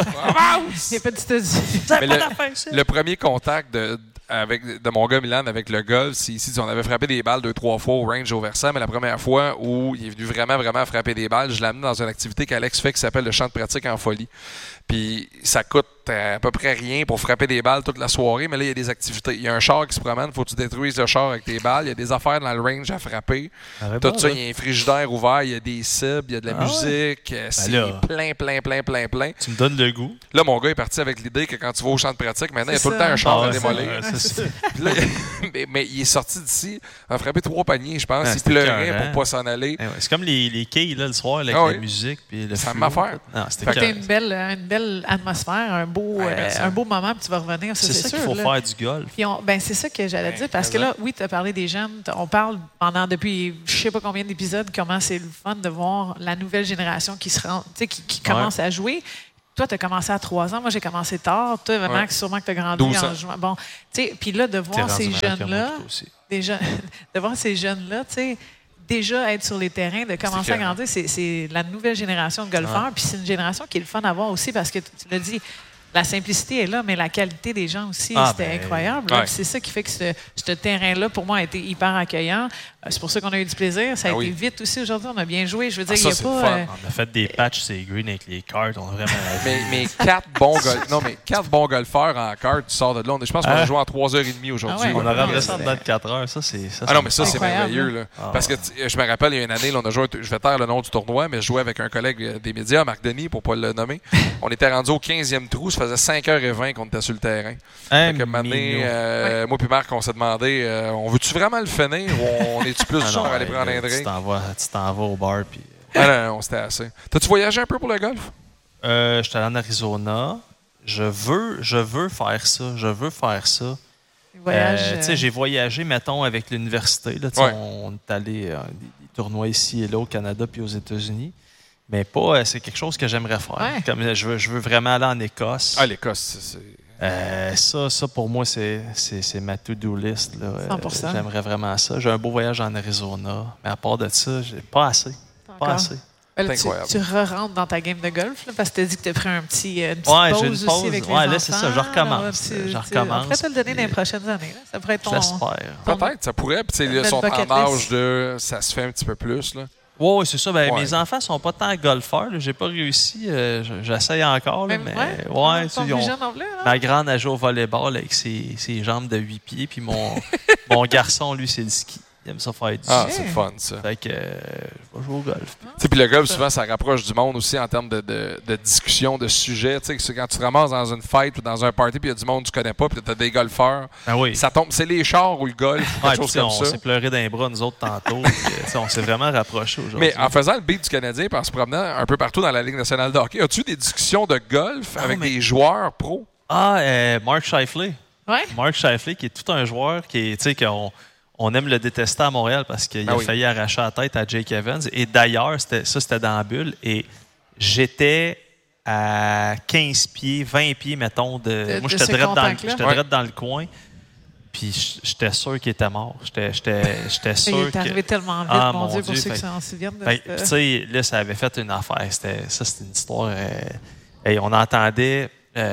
Le premier contact de mon gars Milan avec le golf, c'est ici. On avait frappé des balles 2-3 fois au range au versant, mais la première fois où il est venu vraiment frapper des balles, je l'ai amené dans une activité qu'Alex fait qui s'appelle le champ de pratique en folie. Puis ça coûte à peu près rien pour frapper des balles toute la soirée, mais là, il y a des activités. Il y a un char qui se promène, il faut que tu détruises le char avec tes balles. Il y a des affaires dans le range à frapper. Tout ça, il y a un frigidaire ouvert, il y a des cibles, il y a de la musique. C'est plein. Tu me donnes le goût. Là, mon gars est parti avec l'idée que quand tu vas au champ de pratique, maintenant, il y a tout le temps un char à démolir. Là, mais il est sorti d'ici, il a frappé 3 paniers, je pense. Il pleurait pour pas s'en aller. C'est comme les quilles là, le soir avec la musique. Puis c'est la même affaire. C'était une belle atmosphère, un beau moment, puis tu vas revenir. C'est ça qu'il faut faire du golf. C'est ça que j'allais dire, parce que là, oui, tu as parlé des jeunes. On parle depuis je ne sais pas combien d'épisodes comment c'est le fun de voir la nouvelle génération qui commence à jouer. Toi, tu as commencé à 3 ans. Moi, j'ai commencé tard. Toi, Max, sûrement que tu as grandi en jouant. Bon, puis là, de voir ces jeunes-là, de voir ces jeunes-là, tu sais, déjà être sur les terrains, de commencer à grandir, c'est la nouvelle génération de golfeurs. Puis c'est une génération qui est le fun à voir aussi parce que tu l'as dit, la simplicité est là, mais la qualité des gens aussi, c'était incroyable. C'est ça qui fait que ce terrain-là, pour moi, a été hyper accueillant. C'est pour ça qu'on a eu du plaisir. Ça a été vite aussi aujourd'hui. On a bien joué. Je veux dire, il n'y a pas... On a fait des patchs, c'est green avec les cartes. On a vraiment... mais 4 bons golfeurs en cartes, tu sors de là. Je pense qu'on a joué en 3h30 aujourd'hui. On a ramené ça dans 4 heures. Ça, mais ça, c'est merveilleux. Là. Parce que je me rappelle, il y a une année, là, on a joué, je vais taire le nom du tournoi, mais je jouais avec un collègue des médias, Marc Denis, pour ne pas le nommer. On était rendu au 15e trou. Ça faisait 5h20 qu'on était sur le terrain. Moi puis Marc, on s'est demandé, on veut-tu vraiment le finir ou on est-tu plus du genre à aller prendre un drink? Tu t'en vas au bar. Puis... non, c'était assez. T'as-tu voyagé un peu pour le golf? J'étais allé en Arizona. Je veux faire ça. J'ai voyagé, mettons, avec l'université. Là, on est allé des tournois ici et là au Canada puis aux États-Unis. Mais pas, c'est quelque chose que j'aimerais faire. Ouais. Comme je veux vraiment aller en Écosse. L'Écosse, ça pour moi, c'est ma to-do list. Là. 100%. J'aimerais vraiment ça. J'ai un beau voyage en Arizona. Mais à part de ça, j'ai pas assez. Pas assez. C'est incroyable. Tu re-rentres dans ta game de golf là, parce que tu as dit que tu as pris une petite pause aussi avec les enfants. Là, c'est ça. Je recommence. On pourrait te le donner dans les prochaines années. Là. Ça pourrait être ton... J'espère. Peut-être, ça pourrait. Puis ils sont en âge de... Ça se fait un petit peu plus, là. Oui, c'est ça. Mes enfants sont pas tant golfeurs. J'ai pas réussi. J'essaye encore. Là, mais ma grande a joué au volleyball avec ses jambes de 8 pieds. Puis mon garçon, lui, c'est le ski. Il aime ça faire du ski. C'est fun, ça. Fait que je vais jouer au golf. Puis le golf, souvent, ça rapproche du monde aussi en termes de discussion, de sujets. Quand tu te ramasses dans une fête ou dans un party, puis il y a du monde que tu connais pas, puis tu as des golfeurs. Ça tombe. C'est les chars ou le golf, quelque chose comme ça. On s'est pleuré d'un bras, nous autres, tantôt. On s'est vraiment rapprochés aujourd'hui. Mais en faisant le beat du Canadien, puis en se promenant un peu partout dans la Ligue nationale de hockey, as-tu des discussions de golf avec des joueurs pros? Mark Scheifele. Ouais. Mark Scheifele, qui est tout un joueur qui est, on aime le détester à Montréal parce qu'il a failli arracher la tête à Jake Evans. Et d'ailleurs, c'était dans la bulle. Et j'étais à 15 pieds, 20 pieds, mettons. Moi, j'étais direct dans le coin. Puis j'étais sûr qu'il était mort. J'étais sûr il est arrivé tellement vite, mon Dieu, pour ceux qui s'en souviennent. Tu sais, là, ça avait fait une affaire. C'était une histoire... on entendait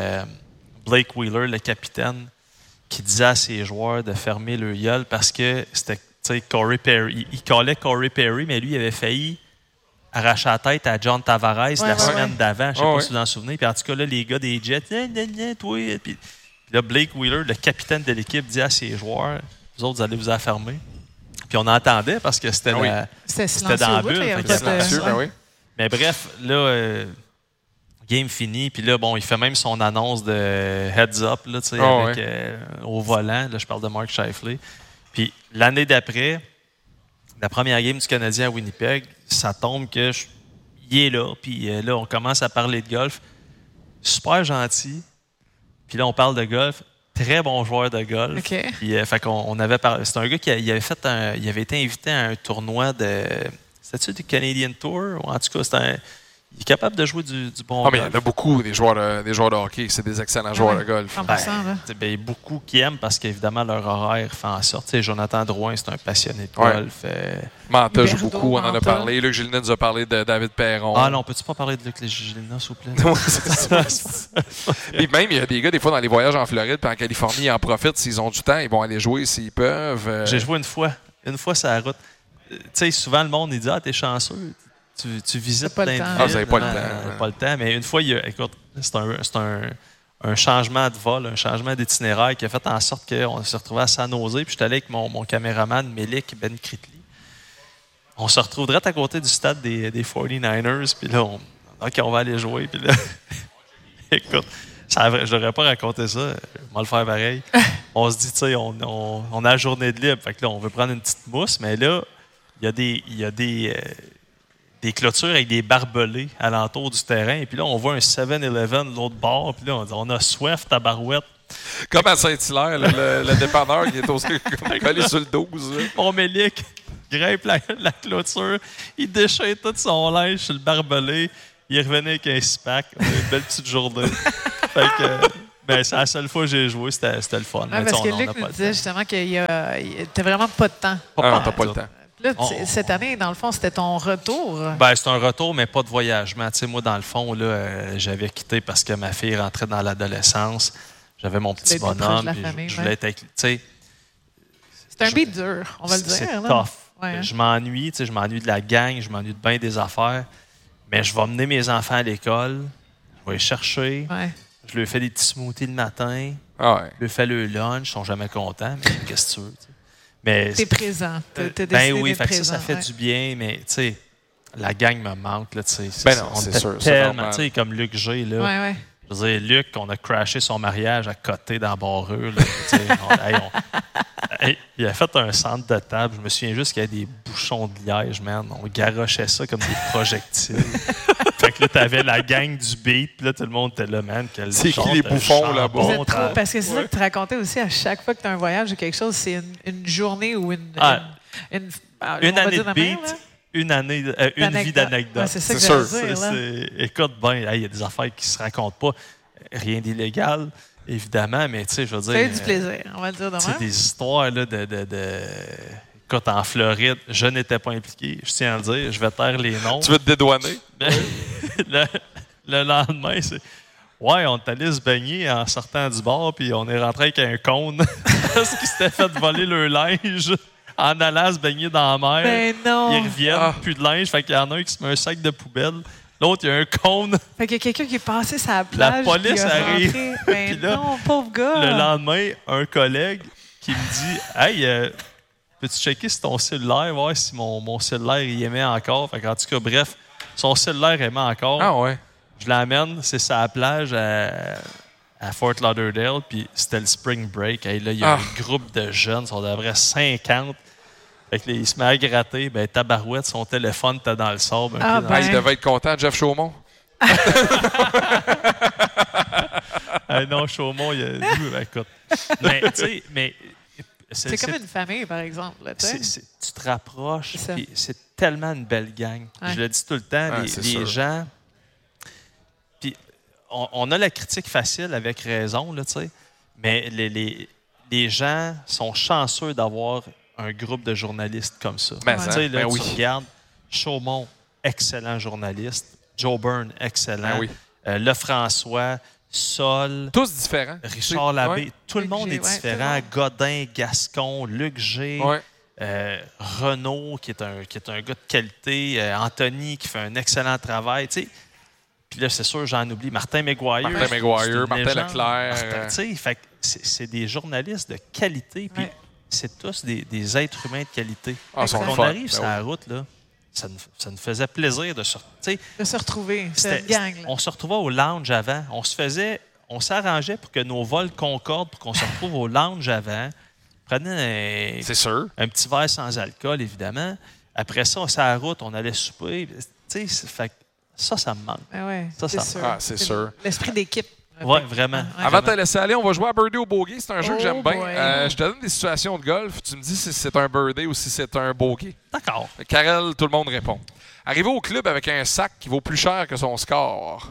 Blake Wheeler, le capitaine, qui disait à ses joueurs de fermer le gueule parce que c'était, tu sais, Corey Perry. Il collait Corey Perry, mais lui, il avait failli arracher la tête à John Tavares la semaine d'avant. Je ne sais pas si vous en souvenez. Puis en tout cas, là, les gars des Jets, toi. Puis là, Blake Wheeler, le capitaine de l'équipe, dit à ses joueurs, vous autres, vous allez vous affermer. Puis on entendait parce que c'était dans la bulle. Mais bref, là... game fini, puis là, il fait même son annonce de heads up là, au volant. Là, je parle de Mark Scheifele. Puis l'année d'après, la première game du Canadien à Winnipeg, ça tombe qu'il est là. Puis là, on commence à parler de golf. Super gentil. Puis là, on parle de golf. Très bon joueur de golf. Okay. Puis fait qu'on avait parlé. C'est un gars qui il avait été invité à un tournoi de... C'était-tu du Canadian Tour? Ou en tout cas, c'était il est capable de jouer du bon golf. Mais il y en a beaucoup, des joueurs de hockey. C'est des excellents joueurs de golf. Il y a beaucoup qui aiment parce qu'évidemment, leur horaire fait en sorte. Jonathan Drouin, c'est un passionné de golf. Manta joue beaucoup, on en a parlé. Luc Gélina nous a parlé de David Perron. Ah non, peux-tu pas parler de Luc Gélina, s'il vous plaît? Et même, il y a des gars, des fois, dans les voyages en Floride puis en Californie, ils en profitent. S'ils ont du temps, ils vont aller jouer s'ils peuvent. J'ai joué une fois sur la route. Tu sais, souvent, le monde, il dit « Ah, t'es chanceux. » Tu visites plein de villes. Vous n'avez pas le temps. Pas le temps, mais une fois, écoute, c'est un changement de vol, un changement d'itinéraire qui a fait en sorte qu'on s'est retrouvé à San Jose. Puis j'étais allé avec mon caméraman Melik Ben Kritli. On se retrouve direct à côté du stade des 49ers. Puis là, on va aller jouer. Puis là, écoute, je n'aurais pas raconté ça. On va le faire pareil. On se dit, tu sais, on a la journée de libre. Fait que là, on veut prendre une petite mousse. Mais là, il y a des des clôtures avec des barbelés alentour du terrain. Et puis là, on voit un 7-Eleven de l'autre bord. Puis là, on dit, on a soif, tabarouette. Comme à Saint-Hilaire, le dépanneur qui est aussi collé sur le 12. Mon Mélic grimpe la clôture. Il déchire tout son linge sur le barbelé. Il revenait avec un 6-pack. Une belle petite journée. Fait que, c'est la seule fois que j'ai joué. C'était le fun. Ouais, parce que Luc nous disait justement qu'il t'as vraiment pas de temps. T'as pas le temps. Là, cette année, dans le fond, c'était ton retour. C'est un retour, mais pas de voyagement. Tu sais, moi, dans le fond, là, j'avais quitté parce que ma fille rentrait dans l'adolescence. J'avais mon petit bonhomme. Je voulais être avec. Tu sais, c'est un beat dur, on va le dire. C'est là. tough. Ouais. Je m'ennuie de la gang, je m'ennuie de bien des affaires. Mais je vais mener mes enfants à l'école, je vais les chercher. Ouais. Je leur fais des petits smoothies le matin. Je leur fais le lunch, ils sont jamais contents. Mais qu'est-ce que tu veux? Mais t'es présent. Ben oui, ça fait du bien, mais tu sais, la gang me manque. Là, c'est sûr. Tellement, tu sais, comme Luc G. Là, ouais. Je veux dire, Luc, on a crashé son mariage à côté dans Barreux. Il a fait un centre de table. Je me souviens juste qu'il y avait des bouchons de liège, man. On garochait ça comme des projectiles. Fait que là, t'avais la gang du beat, puis là, tout le monde était là, man. C'est qui les bouffons là-bas? Parce que c'est ça que tu racontais aussi à chaque fois que tu as un voyage ou quelque chose, c'est une journée ou une année de beat. Une vie d'anecdote. Ouais, c'est ça que je veux dire. Écoute, il y a des affaires qui se racontent pas. Rien d'illégal, évidemment, mais tu sais, je veux dire. Ça a eu du plaisir, on va le dire demain. C'est des histoires là, Écoute, en Floride, je n'étais pas impliqué, je tiens à le dire, je vais taire les noms. Tu veux te dédouaner? Le lendemain, c'est. Ouais, on est allé se baigner en sortant du bar, puis on est rentré avec un cône parce qu'ils s'étaient fait voler leur linge. En allant se baigner dans la mer, ben non. Ils reviennent, plus de linge. Fait qu'il y en a un qui se met un sac de poubelle. L'autre, il y a un cône. Fait qu'il y a quelqu'un qui est passé sur la plage. La police arrive. Ben là, non, pauvre gars. Le lendemain, un collègue qui me dit « Hey, peux-tu checker si ton cellulaire, voir si mon cellulaire, il émet encore? » Fait qu'en tout cas, bref, son cellulaire émet encore. Ah ouais. Je l'amène, c'est sur la plage à Fort Lauderdale, puis c'était le spring break. Et là, il y a un groupe de jeunes, on devrait 50. Fait que là, il se met à gratter, tabarouette, son téléphone était dans le sable. Il devait être content, Jeff Chaumont. Non, Chaumont, il a dit, écoute. Mais, tu sais, c'est comme une famille, par exemple. Là, tu te rapproches, puis c'est tellement une belle gang. Je le dis tout le temps, les gens... Puis on a la critique facile avec raison, là, tu sais, mais les gens sont chanceux d'avoir un groupe de journalistes comme ça. Tu regardes Chaumont, excellent journaliste. Joe Byrne, excellent. Lefrançois, Sol. Tous différents. Richard Labbé. Tout le monde est différent. Godin, Gascon, Luc G. Renaud, qui est un gars de qualité. Anthony, qui fait un excellent travail. Tu sais. Puis là, c'est sûr, j'en oublie. Martin Maguire. Martin Leclerc. Fait que c'est des journalistes de qualité. Puis c'est tous des êtres humains de qualité. Quand on arrive sur la route, là, ça nous faisait plaisir de se retrouver, cette gang. On se retrouvait au lounge avant. On s'arrangeait pour que nos vols concordent, pour qu'on se retrouve au lounge avant. Prenait un petit verre sans alcool, évidemment. Après ça, sur la route, on allait souper. Fait ça me manque. C'est sûr. L'esprit d'équipe. Oui, vraiment. Avant de te laisser aller, on va jouer à Birdie au Bogey. C'est un jeu que j'aime bien. Je te donne des situations de golf. Tu me dis si c'est un Birdie ou si c'est un Bogey. D'accord. Karel, tout le monde répond. Arrivé au club avec un sac qui vaut plus cher que son score.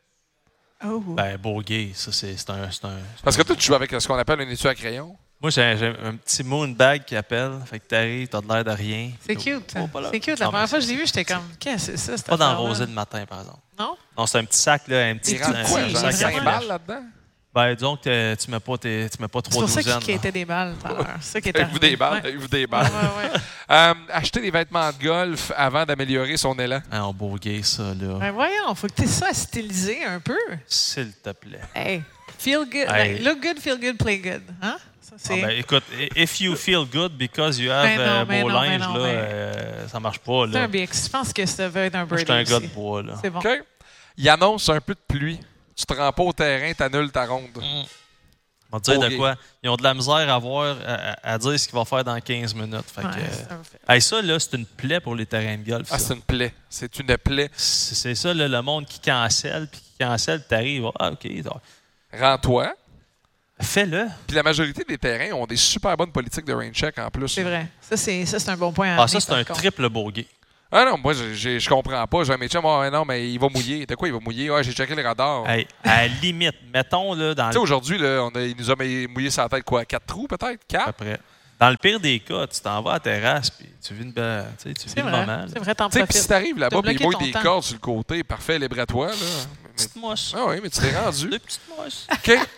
Bogey, ça, c'est un... Parce que toi, tu joues avec ce qu'on appelle un étui à crayon. Moi, j'ai un petit moonbag qui appelle. Fait que t'arrives, t'as de l'air de rien. C'est cute. C'est cute. La première fois que je l'ai vu, j'étais comme, qu'est-ce que c'est ça? Pas d'enrosé le matin, par exemple. Non? Non, c'est un petit sac, là. Un petit sac. 5 balles là-dedans? Disons que tu mets pas 3 douzaines. C'est pour ça qu'il était des balles tout à l'heure. C'est ça qui était arrivé. Des balles. Acheter des vêtements de golf avant d'améliorer son élan. En Bogey, ça, là. Voyons, faut que tu aies ça à styliser un peu. S'il te plaît. Hey, feel good. Look good, feel good, play good. Hein? Écoute, if you feel good because you have beau linge, ça marche pas. Là. C'est un BX. Je pense que ça va être un birdie. Je suis un gars de bois. Là. C'est bon. OK. Il annonce un peu de pluie. Tu te rends pas au terrain, tu annules ta ronde. On va te dire de quoi? Ils ont de la misère à dire ce qu'ils vont faire dans 15 minutes. Ça, là, c'est une plaie pour les terrains de golf. C'est une plaie. C'est une plaie. C'est ça, là, le monde qui cancelle, puis qui cancelle, t'arrives. Ah, OK. Rends-toi. Fais-le. Puis la majorité des terrains ont des super bonnes politiques de rain check en plus. C'est vrai. Ça, c'est un bon point à ça, c'est un triple bogey. Ah non, moi, je comprends pas. J'ai un métier, non, mais il va mouiller. De quoi il va mouiller? J'ai checké le radar. Hey, à la limite, mettons, là, dans... Tu sais, aujourd'hui, là, il nous a mouillé sur la tête, quoi? 4 trous, peut-être? 4? À peu près. Dans le pire des cas, tu t'en vas à la terrasse, puis tu vis le moment. C'est vrai, t'en profites. Puis si t'arrives là-bas, puis il mouille des cordes sur le côté, parfait, libre-toi, là. Petite mousse. Ah oui, mais tu t'es rendu. Deux petites mousses.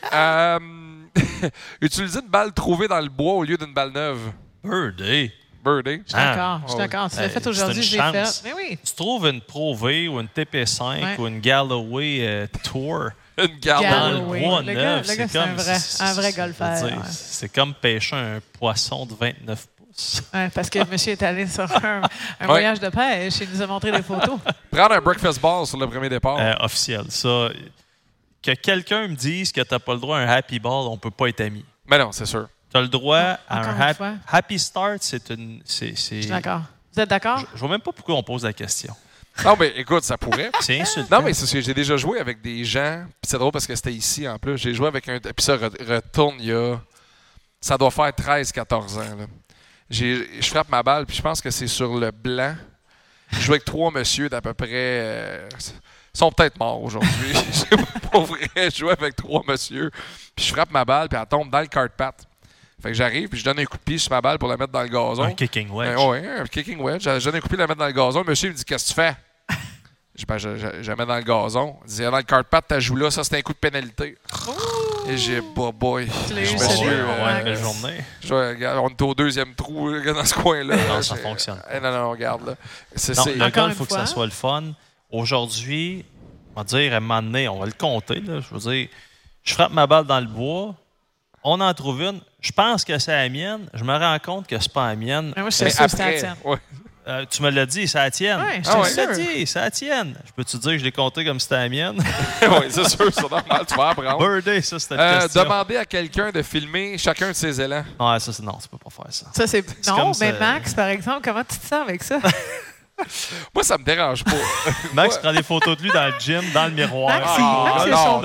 OK. Utiliser une balle trouvée dans le bois au lieu d'une balle neuve. Birdie. Birdie. Je suis d'accord. Tu l'as fait aujourd'hui, je l'ai fait. Mais oui. Tu trouves une Pro V ou une TP5 ou une Galloway Tour. Une Galloway. Le gars, c'est un vrai golfeur. C'est comme pêcher un poisson de 29 pouces. Ouais, parce que le monsieur est allé sur un voyage de pêche et il nous a montré des photos. Prendre un breakfast ball sur le premier départ. Officiel. Ça, que quelqu'un me dise que tu n'as pas le droit à un happy ball, on ne peut pas être amis. Mais non, c'est sûr. Tu as le droit à un happy start, c'est une. Je suis d'accord. Vous êtes d'accord? Je ne vois même pas pourquoi on pose la question. Non, mais écoute, ça pourrait. C'est insultant. Non, mais c'est ce que j'ai déjà joué avec des gens. Puis c'est drôle parce que c'était ici en plus. J'ai joué avec un. Puis ça retourne il y a. Ça doit faire 13-14 ans. Là. Je frappe ma balle, puis je pense que c'est sur le blanc. Je joue avec 3 messieurs d'à peu près. Ils sont peut-être morts aujourd'hui. Je sais pas pour vrai. Je joue avec 3 messieurs. Puis je frappe ma balle, puis elle tombe dans le cart path. Fait que j'arrive, puis je donne un coup de pied sur ma balle pour la mettre dans le gazon. Un kicking wedge. Oui, un kicking wedge. Je donne un coup de pied pour la mettre dans le gazon. Le monsieur me dit, qu'est-ce que tu fais? Je la mets dans le gazon. Il dit, dans le cart path, ta joue là, ça c'est un coup de pénalité. Et j'ai boy. Belle journée. On est au 2e trou dans ce coin-là. Non, ça fonctionne. Non, regarde là. Le golf, il faut que ça soit le fun. Aujourd'hui, on va dire, à un moment donné, on va le compter. Là, je veux dire, je frappe ma balle dans le bois. On en trouve une. Je pense que c'est la mienne. Je me rends compte que c'est pas la mienne. Mais moi, je sais que c'est la tienne. Tu me l'as dit, c'est la tienne. Oui, je te l'ai dit, c'est la tienne. Je peux te dire que je l'ai compté comme si c'était la mienne? Oui, c'est sûr, c'est normal, tu vas apprendre. Birdie, ça, c'était la question. Demander à quelqu'un de filmer chacun de ses élans. Ouais, ça, non, tu peux pas faire ça. Non, mais Max, par exemple, comment tu te sens avec ça? Moi, ça me dérange pas. Max prend des photos de lui dans le gym, dans le miroir. Max, il a son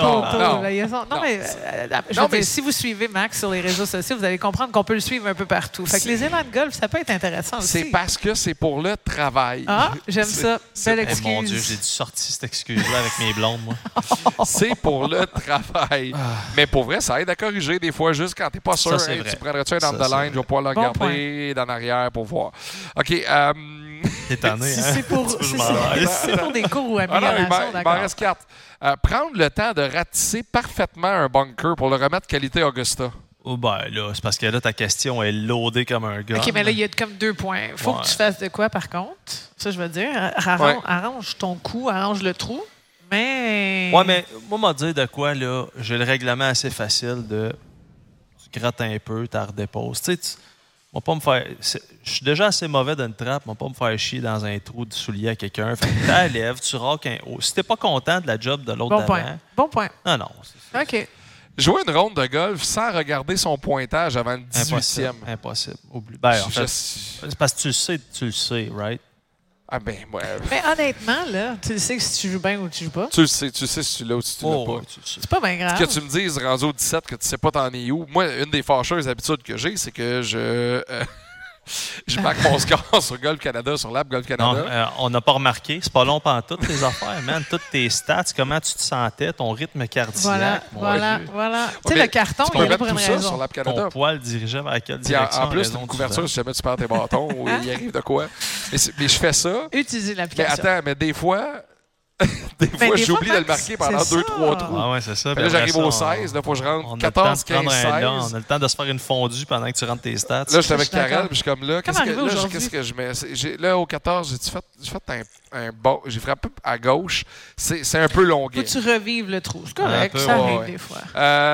poteau. Si vous suivez Max sur les réseaux sociaux, vous allez comprendre qu'on peut le suivre un peu partout. Fait que les élans de golf, ça peut être intéressant aussi. C'est parce que c'est pour le travail. Ah, j'aime ça. Belle excuse. Mon Dieu, j'ai dû sortir cette excuse-là avec mes blondes, moi. C'est pour le travail. Mais pour vrai, ça aide à corriger des fois, juste quand t'es pas sûr. Ça, tu prendrais-tu un down the line, je vais pouvoir le regarder d'en arrière pour voir. OK, T'es tanné, hein? C'est pour des cours ou amélioration, il m'en reste 4. Prendre le temps de ratisser parfaitement un bunker pour le remettre qualité Augusta. Oh ben là, c'est parce que là, ta question est loadée comme un gars. OK, mais là, il y a comme 2 points. Il faut que tu fasses de quoi, par contre? Ça, je veux dire. Arrange ton coup, arrange le trou, mais... Ouais, mais moi, m'a dit de quoi, là, j'ai le règlement assez facile de... Tu grattes un peu, tu redéposes. Tu sais, pas me faire. Je suis déjà assez mauvais d'une trappe, pas me faire chier dans un trou de soulier à quelqu'un. Fait que t'enlèves, tu raques un haut. Si t'es pas content de la job de l'autre d'avant... Bon point. Non. OK. Jouer une ronde de golf sans regarder son pointage avant le 18e. Impossible. Oublie. Ben, en fait, c'est parce que tu le sais, right? Ah ben, ouais. Mais honnêtement, là, tu sais que si tu joues bien ou tu joues pas. Tu le sais si tu l'as ou si tu l'as pas. C'est pas bien grave. Que tu me dises, rendu au 17, que tu sais pas t'en es où. Moi, une des fâcheuses habitudes que j'ai, c'est que je marque mon score sur Golf Canada, sur l'app Golf Canada. Non, on n'a pas remarqué. C'est pas long pendant toutes tes affaires, man. Toutes tes stats, comment tu te sentais, ton rythme cardiaque. Voilà. Tu sais, le carton, il y a pour une raison. Ça sur l'app Canada. Ton poil dirigeait vers quelle direction? En plus, c'est une couverture si jamais tu perds tes bâtons ou il arrive de quoi. Mais je fais ça. Utilisez l'application. Mais attends, mais des fois... j'oublie de le marquer pendant 2-3 trous. Ah ouais, c'est ça. Là, j'arrive au 16. Là, faut que je rentre 14, 15, 16. On a le temps de se faire une fondue pendant que tu rentres tes stats. Là, je suis avec Karel, puis je suis comme là. Qu'est-ce que je mets? Là, au 14, j'ai fait un bon. J'ai frappé à gauche. C'est un peu longuet. Faut que tu revives le trou. C'est correct. Ça arrive des fois.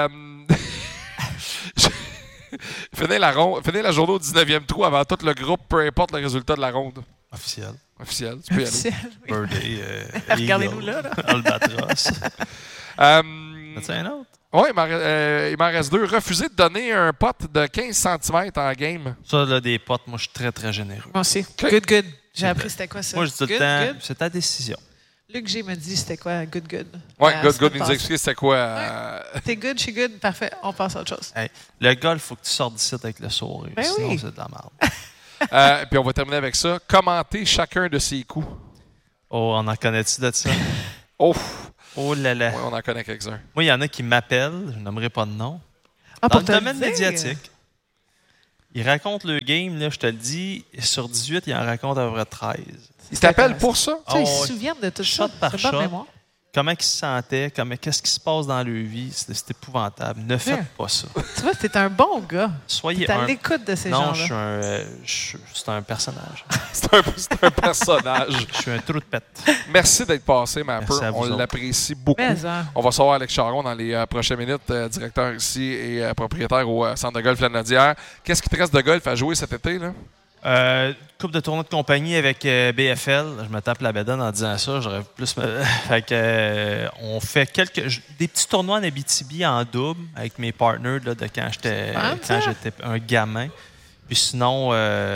Finis la journée au 19e trou avant tout le groupe, peu importe le résultat de la ronde. Officiel. Tu peux y aller. Birdie, regardez-nous là. Albatros. As-tu un autre? Oui, il m'en reste 2. Refuser de donner un pot de 15 cm en game. Ça, là, des potes, moi, je suis très, très généreux. Moi aussi. Okay. Good. J'ai appris c'était quoi ça. Moi, je dis tout le temps, c'est ta décision. Luc G me dit c'était quoi good. Oui, good. Il nous explique c'était quoi. T'es good, je suis good. Parfait. On passe à autre chose. Hey, le golf, il faut que tu sortes d'ici avec le sourire. Ben sinon, oui. c'est de la merde. Puis on va terminer avec ça. Commenter chacun de ses coups. Oh, on en connaît-tu de ça? Oh là là. Oui, on en connaît quelques-uns. Moi, il y en a qui m'appellent, je nommerai pas de nom. Dans le domaine médiatique. Ils racontent le game, là, je te le dis, sur 18, ils en racontent à peu près 13. Ils t'appellent pour ça? Ils se souviennent de tout ça. Shot par shot. Mémoire. Comment ils se sentaient, qu'est-ce qui se passe dans leur vie. C'est épouvantable. Ne faites pas ça. Tu vois, t'es un bon gars. Soyez t'es à l'écoute de ces gens-là. Non, c'est un personnage. c'est un personnage. Je suis un trou de pète. Merci d'être passé, Mapper. On l'apprécie beaucoup. On va savoir Alex Charron dans les prochaines minutes, directeur ici et propriétaire au centre de golf Lanaudière. Qu'est-ce qui te reste de golf à jouer cet été, là? Coupe de tournoi de compagnie avec BFL. Je me tape la bédaine en disant ça. J'aurais plus. Fait que, on fait des petits tournois en Abitibi en double avec mes partners là, de quand j'étais un gamin. Puis sinon,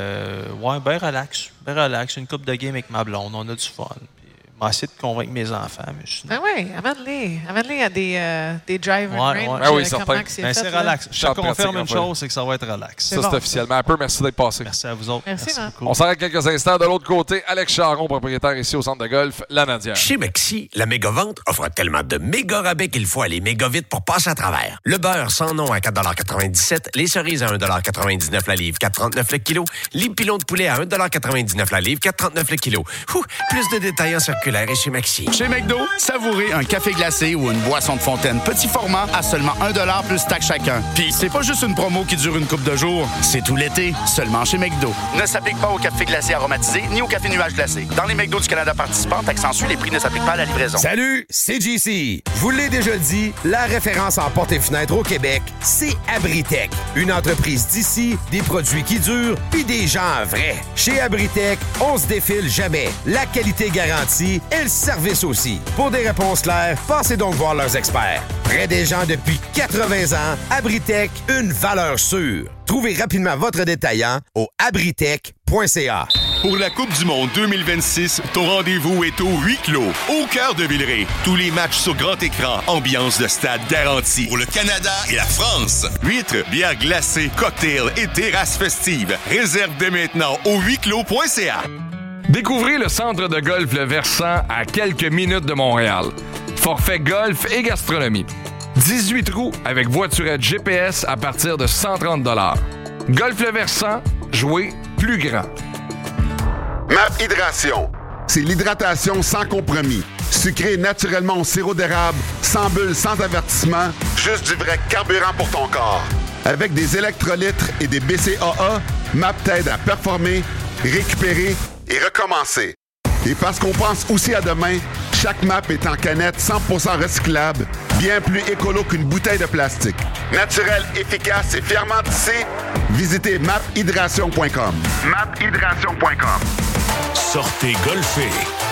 ben relax. Une coupe de game avec ma blonde. On a du fun. On va essayer de convaincre mes enfants. Mais ben oui, amène-les à des drive and range. Ah oui, certain. C'est relax. Je te confirme une chose, c'est que ça va être relax. Ça, c'est officiellement. Un peu, merci d'être passé. Merci à vous autres. Merci beaucoup. On s'arrête quelques instants. De l'autre côté, Alex Charron, propriétaire ici au centre de golf Lanaudière. Chez Maxi, la méga-vente offre tellement de méga rabais qu'il faut aller méga vite pour passer à travers. Le beurre sans nom à 4,97 $, les cerises à 1,99 $ la livre, 4,39 le kilo, les pilons de poulet à 1,99 $ la livre, 4,39 le kilo. Plus de détails en circulaire et chez Maxi. Chez McDo, savourez un café glacé ou une boisson de fontaine petit format à seulement 1$ plus taxe chacun. Puis c'est pas juste une promo qui dure une couple de jours, c'est tout l'été, seulement chez McDo. Ne s'applique pas au café glacé aromatisé ni au café nuage glacé. Dans les McDo du Canada participants, accentuent les prix ne s'appliquent pas à la livraison. Salut, c'est JC. Je vous l'ai déjà dit, la référence en portes et fenêtres au Québec, c'est Abritech. Une entreprise d'ici, des produits qui durent, puis des gens vrais. Chez Abritech, on se défile jamais. La qualité garantie et le service aussi. Pour des réponses claires, passez donc voir leurs experts. Près des gens depuis 80 ans, Abritech, une valeur sûre. Trouvez rapidement votre détaillant au abritech.ca. Pour la Coupe du Monde 2026, ton rendez-vous est au huis clos, au cœur de Villeray. Tous les matchs sur grand écran, ambiance de stade garantie. Pour le Canada et la France. Huîtres, bières glacées, cocktails et terrasses festives. Réserve dès maintenant au huisclos.ca. Découvrez le centre de golf Le Versant à quelques minutes de Montréal. Forfait golf et gastronomie. 18 trous avec voiturette GPS à partir de 130 $. Golf Le Versant, jouez plus grand. MAP Hydration, c'est l'hydratation sans compromis. Sucré naturellement au sirop d'érable, sans bulles, sans avertissement, juste du vrai carburant pour ton corps. Avec des électrolytes et des BCAA, MAP t'aide à performer, récupérer et recommencer. Et parce qu'on pense aussi à demain, chaque map est en canette 100% recyclable, bien plus écolo qu'une bouteille de plastique. Naturel, efficace et fièrement tissé, visitez maphydration.com. Maphydration.com. Sortez golfer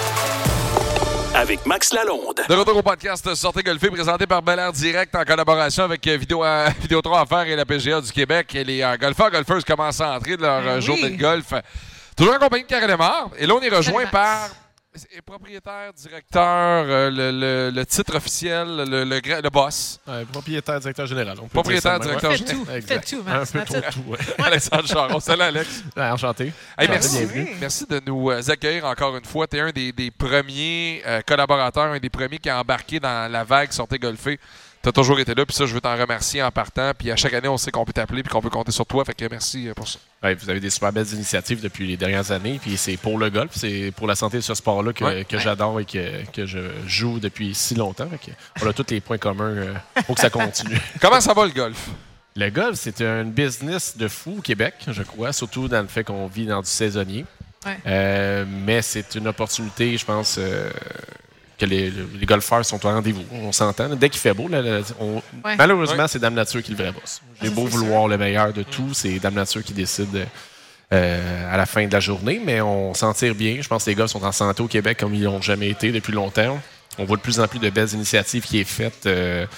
avec Max Lalonde. De retour au podcast Sortez golfer, présenté par Bel Air Direct en collaboration avec Vidéotron Affaires et la PGA du Québec. Et les golfeurs commencent à entrer de leur journée de golf. Toujours en compagnie de Karel Lemar. Et là, on est rejoint par propriétaire, directeur, le titre officiel, le boss. Propriétaire, directeur général. Propriétaire, directeur général. Fait tout, un peu pour tout, ouais. Alexandre Charron. Salut, Alex. Enchanté. Hey, merci de nous accueillir encore une fois. Tu es un des premiers collaborateurs, un des premiers qui a embarqué dans la vague Sortez golfer. Tu as toujours été là, puis ça, je veux t'en remercier en partant. Puis à chaque année, on sait qu'on peut t'appeler puis qu'on peut compter sur toi. Fait que merci pour ça. Ouais, vous avez des super belles initiatives depuis les dernières années. Puis c'est pour le golf, c'est pour la santé de ce sport-là que j'adore et que je joue depuis si longtemps. Fait que on a tous les points communs pour que ça continue. Comment ça va le golf? Le golf, c'est un business de fou au Québec, je crois, surtout dans le fait qu'on vit dans du saisonnier. Ouais. Mais c'est une opportunité, je pense... que les golfeurs sont au rendez-vous. On s'entend. Dès qu'il fait beau, malheureusement, c'est Dame Nature qui est le vrai boss. J'ai beau vouloir le meilleur de tout, c'est Dame Nature qui décide à la fin de la journée, mais on s'en tire bien. Je pense que les gars sont en santé au Québec comme ils n'ont jamais été depuis longtemps. On voit de plus en plus de belles initiatives qui est faites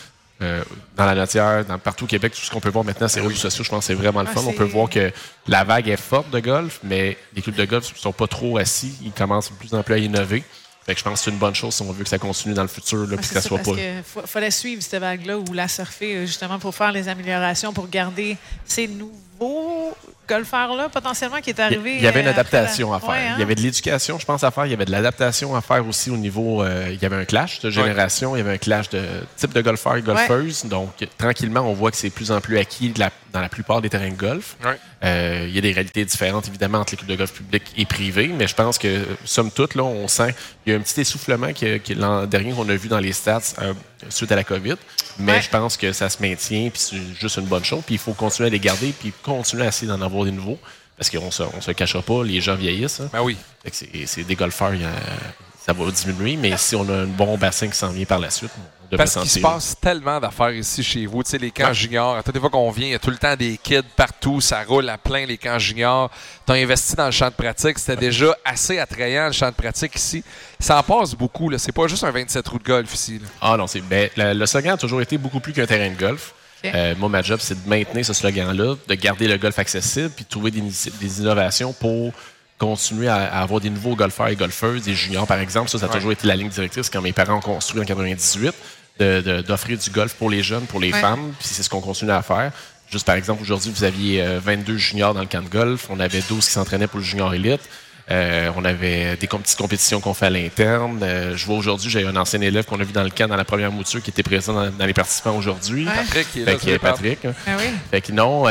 dans la Notière, partout au Québec, tout ce qu'on peut voir maintenant, c'est les réseaux sociaux. Je pense que c'est vraiment le fun. On peut voir que la vague est forte de golf, mais les clubs de golf ne sont pas trop assis. Ils commencent de plus en plus à innover. Fait que je pense que c'est une bonne chose si on veut que ça continue dans le futur, puis que ça soit pas... Parce qu'il fallait suivre cette vague-là ou la surfer, justement, pour faire les améliorations, pour garder ces nouveaux golfeurs-là, potentiellement, qui est arrivé... Il y avait une adaptation à faire. Il y avait de l'éducation, je pense, à faire. Il y avait de l'adaptation à faire aussi au niveau... il y avait un clash de génération, il y avait un clash de type de golfeurs et golfeuses. Donc, tranquillement, on voit que c'est de plus en plus acquis dans la plupart des terrains de golf. Il y a des réalités différentes, évidemment, entre les clubs de golf publics et privés, mais je pense que, somme toute, là, on sent qu'il y a un petit essoufflement l'an dernier qu'on a vu dans les stats suite à la COVID, mais je pense que ça se maintient, puis c'est juste une bonne chose, puis il faut continuer à les garder, puis continuer à essayer d'en avoir des nouveaux, parce qu'on se cachera pas, les gens vieillissent. Hein. Ben oui. Fait que c'est des golfeurs, ça va diminuer, mais si on a un bon bassin qui s'en vient par la suite, on devrait parce qu'il se passe tellement d'affaires ici chez vous. Tu sais, les camps juniors, à toutes les fois qu'on vient, il y a tout le temps des kids partout, ça roule à plein les camps juniors. Tu as investi dans le champ de pratique, c'était déjà assez attrayant le champ de pratique ici. Ça en passe beaucoup, là. C'est pas juste un 27 trous de golf ici. Là. Ah non, le slogan a toujours été beaucoup plus qu'un terrain de golf. Moi, ma job, c'est de maintenir ce slogan-là, de garder le golf accessible, puis de trouver des innovations pour continuer à avoir des nouveaux golfeurs et golfeuses, des juniors, par exemple. Ça a toujours été la ligne directrice quand mes parents ont construit en 98, d'offrir du golf pour les jeunes, pour les femmes, puis c'est ce qu'on continue à faire. Juste par exemple, aujourd'hui, vous aviez 22 juniors dans le camp de golf. On avait 12 qui s'entraînaient pour le junior élite. On avait des petites compétitions qu'on fait à l'interne. Je vois aujourd'hui, j'ai un ancien élève qu'on a vu dans le camp dans la première mouture qui était présent dans les participants aujourd'hui. Patrick, qui est là. Patrick. Fait que non,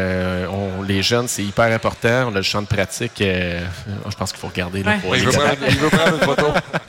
les jeunes, c'est hyper important. On a le champ de pratique. Je pense qu'il faut regarder. Là, pour il veut prendre une photo.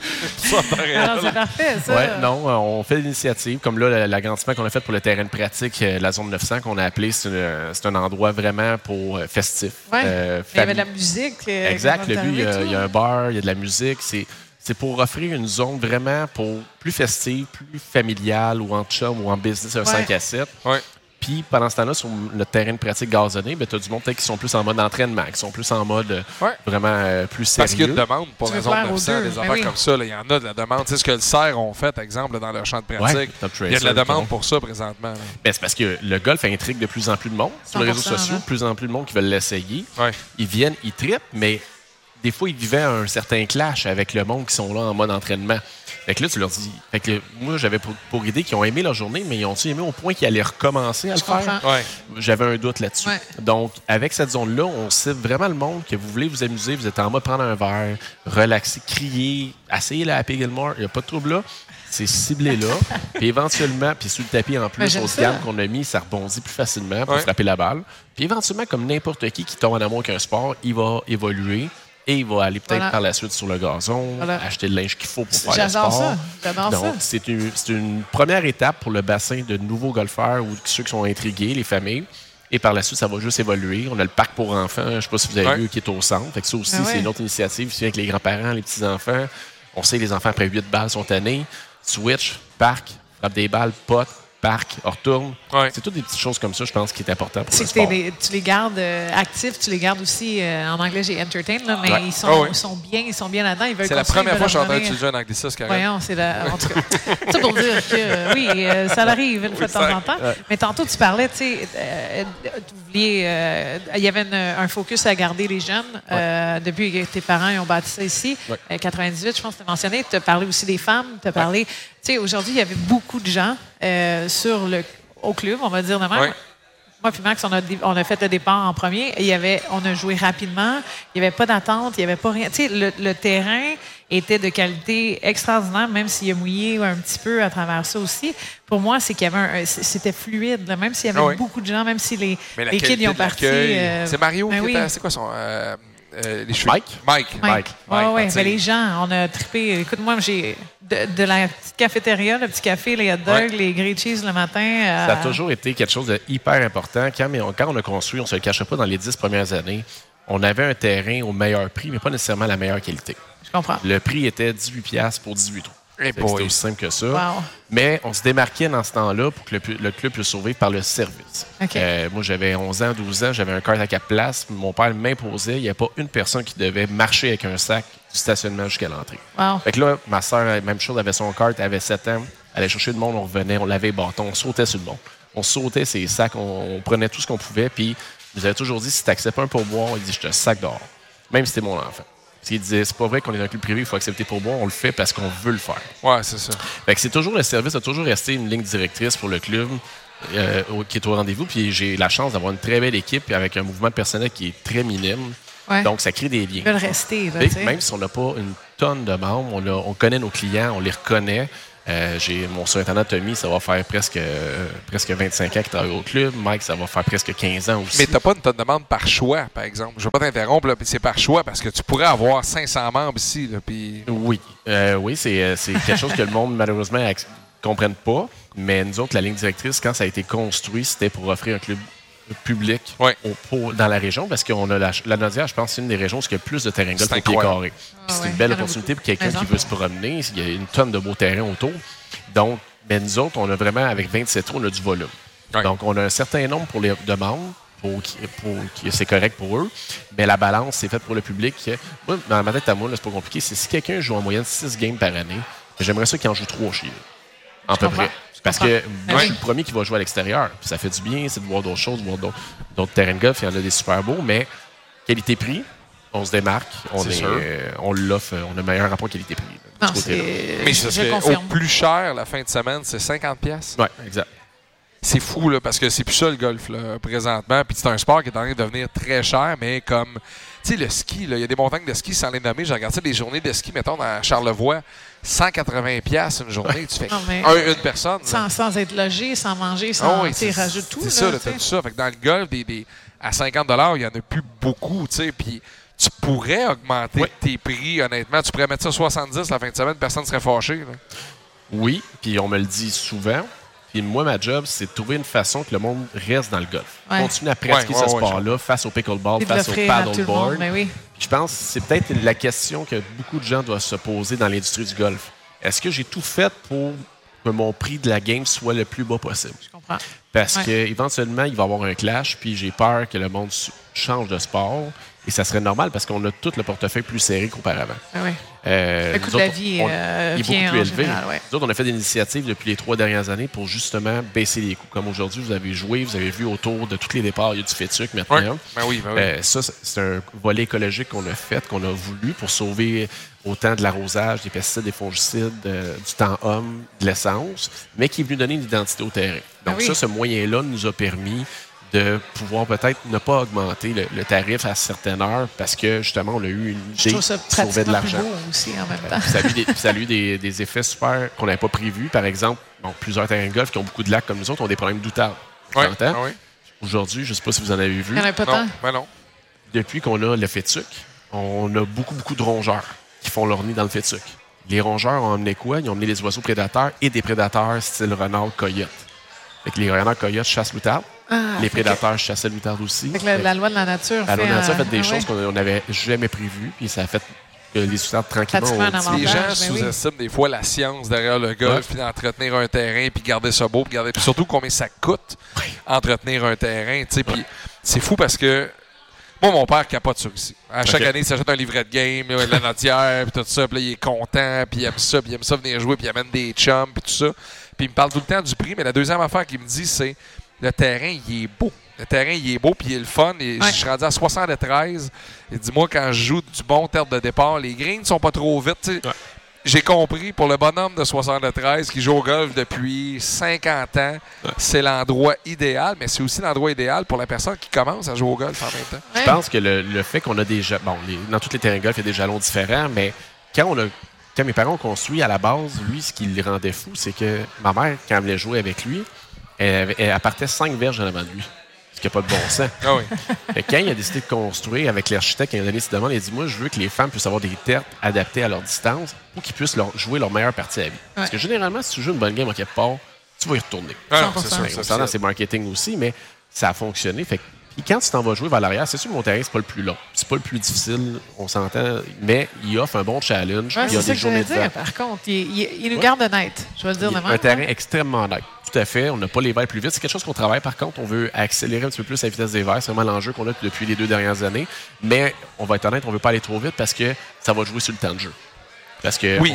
Alors, c'est parfait, ça. Non, on fait l'initiative. Comme là, l'agrandissement qu'on a fait pour le terrain de pratique, la zone 900 qu'on a appelé, c'est un endroit vraiment pour festif. Il y avait de la musique. Exact. Il y a un bar, il y a de la musique. C'est pour offrir une zone vraiment plus festive, plus familiale ou en chum ou en business, un 5 à 7. Puis pendant ce temps-là, sur le terrain de pratique gazonné, tu as du monde peut-être qui sont plus en mode entraînement, qui sont plus en mode vraiment plus sérieux. Parce qu'il y a une demande pour raison de 900, des affaires comme ça. Il y en a de la demande. Tu sais ce que le CERF ont fait, par exemple, dans leur champ de pratique. Il y a de la demande pour ça présentement. C'est parce que le golf intrigue de plus en plus de monde sur les réseaux sociaux, de plus en plus de monde qui veulent l'essayer. Ils viennent, ils trippent, mais des fois, ils vivaient un certain clash avec le monde qui sont là en mode entraînement. Fait que là, tu leur dis... Fait que moi, j'avais pour idée qu'ils ont aimé leur journée, mais ils ont-ils aimé au point qu'ils allaient recommencer à le faire? J'avais un doute là-dessus. Donc, avec cette zone-là, on cible vraiment le monde que vous voulez vous amuser, vous êtes en mode prendre un verre, relaxer, crier, essayer la Happy Gilmore, il n'y a pas de trouble là. C'est ciblé là. Puis éventuellement, puis sur le tapis en plus, au gamme qu'on a mis, ça rebondit plus facilement pour frapper la balle. Puis éventuellement, comme n'importe qui tombe en amour avec un sport, il va évoluer. Et il va aller peut-être par la suite sur le gazon, acheter le linge qu'il faut pour faire le sport. J'adore ça. Donc, c'est une première étape pour le bassin de nouveaux golfeurs ou ceux qui sont intrigués, les familles. Et par la suite, ça va juste évoluer. On a le parc pour enfants, je ne sais pas si vous avez vu, qui est au centre. Fait que ça aussi, c'est une autre initiative. C'est avec les grands-parents, les petits-enfants. On sait que les enfants, après 8 balles, sont tannés. Switch, parc, frappe des balles, potes. Parc, on retourne. C'est toutes des petites choses comme ça, je pense, qui est important pour le sport. Tu les gardes actifs, tu les gardes aussi, en anglais, j'ai entertain, là, mais ils sont bien là-dedans. C'est la première fois que j'ai entendu utiliser un anglicisme, Karen. Voyons, en tout cas, c'est pour dire que, oui, ça arrive une fois de temps en temps. Mais tantôt, tu parlais, tu sais, il y avait un focus à garder les jeunes. Depuis que tes parents ont bâti ça ici, 98, je pense que tu as mentionné. Tu as parlé aussi des femmes, tu as parlé... Tu sais, aujourd'hui, il y avait beaucoup de gens au club, on va dire de même. Moi puis Max, on a fait le départ en premier. On a joué rapidement. Il n'y avait pas d'attente. Il n'y avait pas rien. Tu sais, le terrain était de qualité extraordinaire, même s'il a mouillé un petit peu à travers ça aussi. Pour moi, c'est qu'il y avait c'était fluide. Là. Même s'il y avait beaucoup de gens, même si les kids y ont parti. C'est Mario qui était... C'est quoi son... les cheveux. Mike. Oui, les gens, on a trippé. Écoute, moi, j'ai de la petite cafétéria, le petit café, les hot dogs, les grilled cheese le matin. Ça a toujours été quelque chose de hyper important. Quand on a construit, on ne se le cachait pas dans les 10 premières années, on avait un terrain au meilleur prix, mais pas nécessairement la meilleure qualité. Je comprends. Le prix était 18$ pour 18 trous. C'était aussi simple que ça. Wow. Mais on se démarquait dans ce temps-là pour que le club puisse survivre par le service. Moi, j'avais 11 ans, 12 ans, j'avais un kart à 4 places. Mon père m'imposait. Il n'y avait pas une personne qui devait marcher avec un sac du stationnement jusqu'à l'entrée. Wow. Fait que là, ma soeur, même chose, avait son kart, elle avait 7 ans. allait chercher le monde, on revenait, on lavait les bâtons, on sautait sur le monde. On sautait ses sacs, on prenait tout ce qu'on pouvait, puis il nous avait toujours dit, si tu acceptes un pourboire, il dit, je te sac dehors. Même si c'était mon enfant. Il disait, c'est pas vrai qu'on est dans un club privé, il faut accepter pourboire, on le fait parce qu'on veut le faire. Ouais, c'est ça. Fait que c'est toujours, le service a toujours resté une ligne directrice pour le club qui est au rendez-vous, puis j'ai la chance d'avoir une très belle équipe avec un mouvement de personnel qui est très minime. Ouais. Donc, ça crée des liens. Ils veulent rester. Là, même si on n'a pas une tonne de membres, on connaît nos clients, on les reconnaît. J'ai mon surintendant Tommy, ça va faire presque 25 ans qu'il travaille au club. Mike, ça va faire presque 15 ans aussi. Mais t'as pas une tonne de membres par choix, par exemple. Je ne veux pas t'interrompre, là, mais c'est par choix parce que tu pourrais avoir 500 membres ici. Là, puis... Oui, c'est quelque chose que le monde, malheureusement, ne comprenne pas. Mais nous autres, la ligne directrice, quand ça a été construit, c'était pour offrir un club public dans la région, parce qu'on a la Naudière, je pense, c'est une des régions où il y a plus de terrain golf au pied carré. C'est une belle opportunité pour quelqu'un qui veut se promener. Il y a une tonne de beaux terrains autour. Donc, nous autres, on a vraiment, avec 27 trous, on a du volume. Donc, on a un certain nombre pour les demandes, c'est correct pour eux, mais la balance, c'est faite pour le public. Moi, dans ma tête à moi, là, c'est pas compliqué. C'est si quelqu'un joue en moyenne 6 games par année, j'aimerais ça qu'il en joue 3 chez lui, à peu près. Parce que moi, je suis le premier qui va jouer à l'extérieur. Puis ça fait du bien, c'est de voir d'autres choses, de voir d'autres terrains de golf. Il y en a des super beaux, mais qualité-prix, on se démarque. On l'offre, on a le meilleur rapport qualité-prix. Mais au plus cher, la fin de semaine, c'est 50$. Oui, exact. C'est fou, là, parce que c'est plus ça le golf, là, présentement. Puis c'est un sport qui est en train de devenir très cher, mais comme, tu sais, le ski, il y a des montagnes de ski sans les nommer. J'ai regardé des journées de ski, mettons, dans Charlevoix. 180$ une journée, tu fais une personne. Sans être logé, sans manger, sans rajoute tout. C'est ça, t'as tout ça. Fait que dans le golf, à 50$, il n'y en a plus beaucoup, tu sais. Puis tu pourrais augmenter tes prix, honnêtement. Tu pourrais mettre ça à 70$ la fin de semaine, personne ne serait fâché. Là. Oui, puis on me le dit souvent. Puis moi, ma job, c'est de trouver une façon que le monde reste dans le golf. Continue à pratiquer ce sport-là face au pickleball, face au paddleboard. Je pense que c'est peut-être la question que beaucoup de gens doivent se poser dans l'industrie du golf. Est-ce que j'ai tout fait pour que mon prix de la game soit le plus bas possible? Je comprends. Parce qu'éventuellement, il va y avoir un clash, puis j'ai peur que le monde change de sport. Et ça serait normal parce qu'on a tout le portefeuille plus serré qu'auparavant. Le coût de la vie est beaucoup plus élevé. Nous autres, on a fait des initiatives depuis les 3 dernières années pour justement baisser les coûts. Comme aujourd'hui, vous avez joué, vous avez vu autour de tous les départs, il y a du FETUC maintenant. Ça, c'est un volet écologique qu'on a fait, qu'on a voulu pour sauver autant de l'arrosage, des pesticides, des fongicides, du temps homme, de l'essence, mais qui est venu donner une identité au terrain. Donc ce moyen-là nous a permis de pouvoir peut-être ne pas augmenter le tarif à certaines heures parce que, justement, on a eu une idée de sauver de l'argent. Aussi en même temps. Ça a eu des effets super qu'on n'avait pas prévus. Par exemple, plusieurs terrains de golf qui ont beaucoup de lacs comme nous autres ont des problèmes d'outarde. Aujourd'hui, je ne sais pas si vous en avez vu. Il n'y en a pas tant. Non. Depuis qu'on a le FETUC, on a beaucoup de rongeurs qui font leur nid dans le FETUC. Les rongeurs ont emmené quoi? Ils ont emmené des oiseaux prédateurs et des prédateurs style renard, coyote. Fait que les renards coyotes chassent l'outarde. Les prédateurs chassaient l'outarde aussi. La loi de la nature fait des choses qu'on n'avait jamais prévues, puis ça a fait que les outardes tranquillement. Les gens sous-estiment des fois la science derrière le golf, puis d'entretenir un terrain, puis garder ça beau, puis surtout combien ça coûte entretenir un terrain. Puis c'est fou parce que moi, mon père capote sur ici. À chaque année, il s'achète un livret de game, la notière, puis tout ça, puis là, il est content, puis il aime ça venir jouer, puis il amène des chums, puis tout ça. Puis il me parle tout le temps du prix, mais la deuxième affaire qu'il me dit, c'est le terrain, il est beau. Le terrain, il est beau, puis il est le fun. Et je suis rendu à 73. Et dis-moi, quand je joue du bon terre de départ, les greens ne sont pas trop vite. J'ai compris, pour le bonhomme de 73 qui joue au golf depuis 50 ans, c'est l'endroit idéal, mais c'est aussi l'endroit idéal pour la personne qui commence à jouer au golf en même temps. Je pense que le fait qu'on a des jalons... Bon, dans tous les terrains de golf, il y a des jalons différents, mais quand mes parents ont construit, à la base, lui, ce qui le rendait fou, c'est que ma mère, quand elle voulait jouer avec lui, elle partait 5 verges en avant de lui. Ce qui n'a pas de bon sens. Et quand il a décidé de construire avec l'architecte, il a donné cette demande, il a dit, moi, je veux que les femmes puissent avoir des terres adaptées à leur distance pour qu'ils puissent jouer leur meilleure partie à vie. Parce que généralement, si tu joues une bonne game en quelque part, tu vas y retourner. C'est marketing aussi, mais ça a fonctionné. Fait que, puis quand tu t'en vas jouer vers l'arrière, c'est sûr que mon terrain, c'est pas le plus long. C'est pas le plus difficile, on s'entend, mais il offre un bon challenge. Il y a des journées de vent. Par contre, il nous garde net. Je vais le dire de même. Un terrain extrêmement net. Tout à fait. On n'a pas les verres plus vite. C'est quelque chose qu'on travaille. Par contre, on veut accélérer un petit peu plus la vitesse des verres. C'est vraiment l'enjeu qu'on a depuis les 2 dernières années. Mais on va être honnête, on ne veut pas aller trop vite parce que ça va jouer sur le temps de jeu. Parce que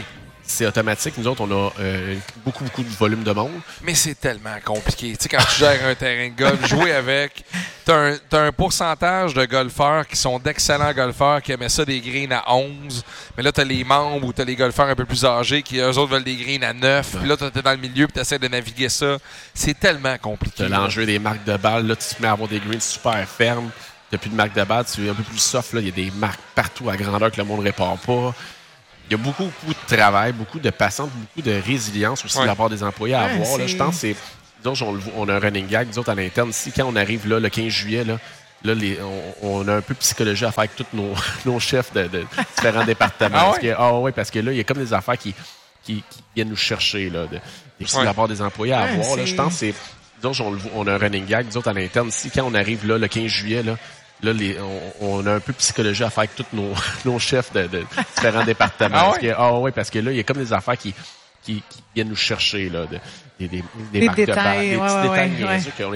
c'est automatique. Nous autres, on a beaucoup de volume de monde. Mais c'est tellement compliqué. Tu sais, quand tu gères un terrain de golf, jouer avec, t'as un pourcentage de golfeurs qui sont d'excellents golfeurs qui aimaient ça des greens à 11. Mais là, t'as les membres ou t'as les golfeurs un peu plus âgés qui, eux autres, veulent des greens à 9. Puis là, t'es dans le milieu puis t'essaies de naviguer ça. C'est tellement compliqué. T'as l'enjeu des marques de balles. Là, tu te mets à avoir des greens super fermes. T'as plus de marques de balles. Tu es un peu plus soft. Là, il y a des marques partout à grandeur que le monde ne répare pas. Il y a beaucoup de travail, beaucoup de patience, beaucoup de résilience aussi de la part des employés à avoir. Là, je pense que c'est... Nous autres, on a un running gag, nous autres, à l'interne. Ici, quand on arrive là, le 15 juillet, on a un peu de psychologie à faire avec tous nos chefs de différents départements. Parce que là, il y a comme des affaires qui viennent nous chercher, là, de la part des employés à avoir. Là, je pense que c'est... Nous autres, on a un running gag, nous autres, à l'interne. Ici, quand on arrive là, le 15 juillet, on a un peu de psychologie à faire avec tous nos chefs de différents départements. Parce que là, il y a comme des affaires qui viennent nous chercher, là, des marques de balles, des petits détails niaiseux qu'on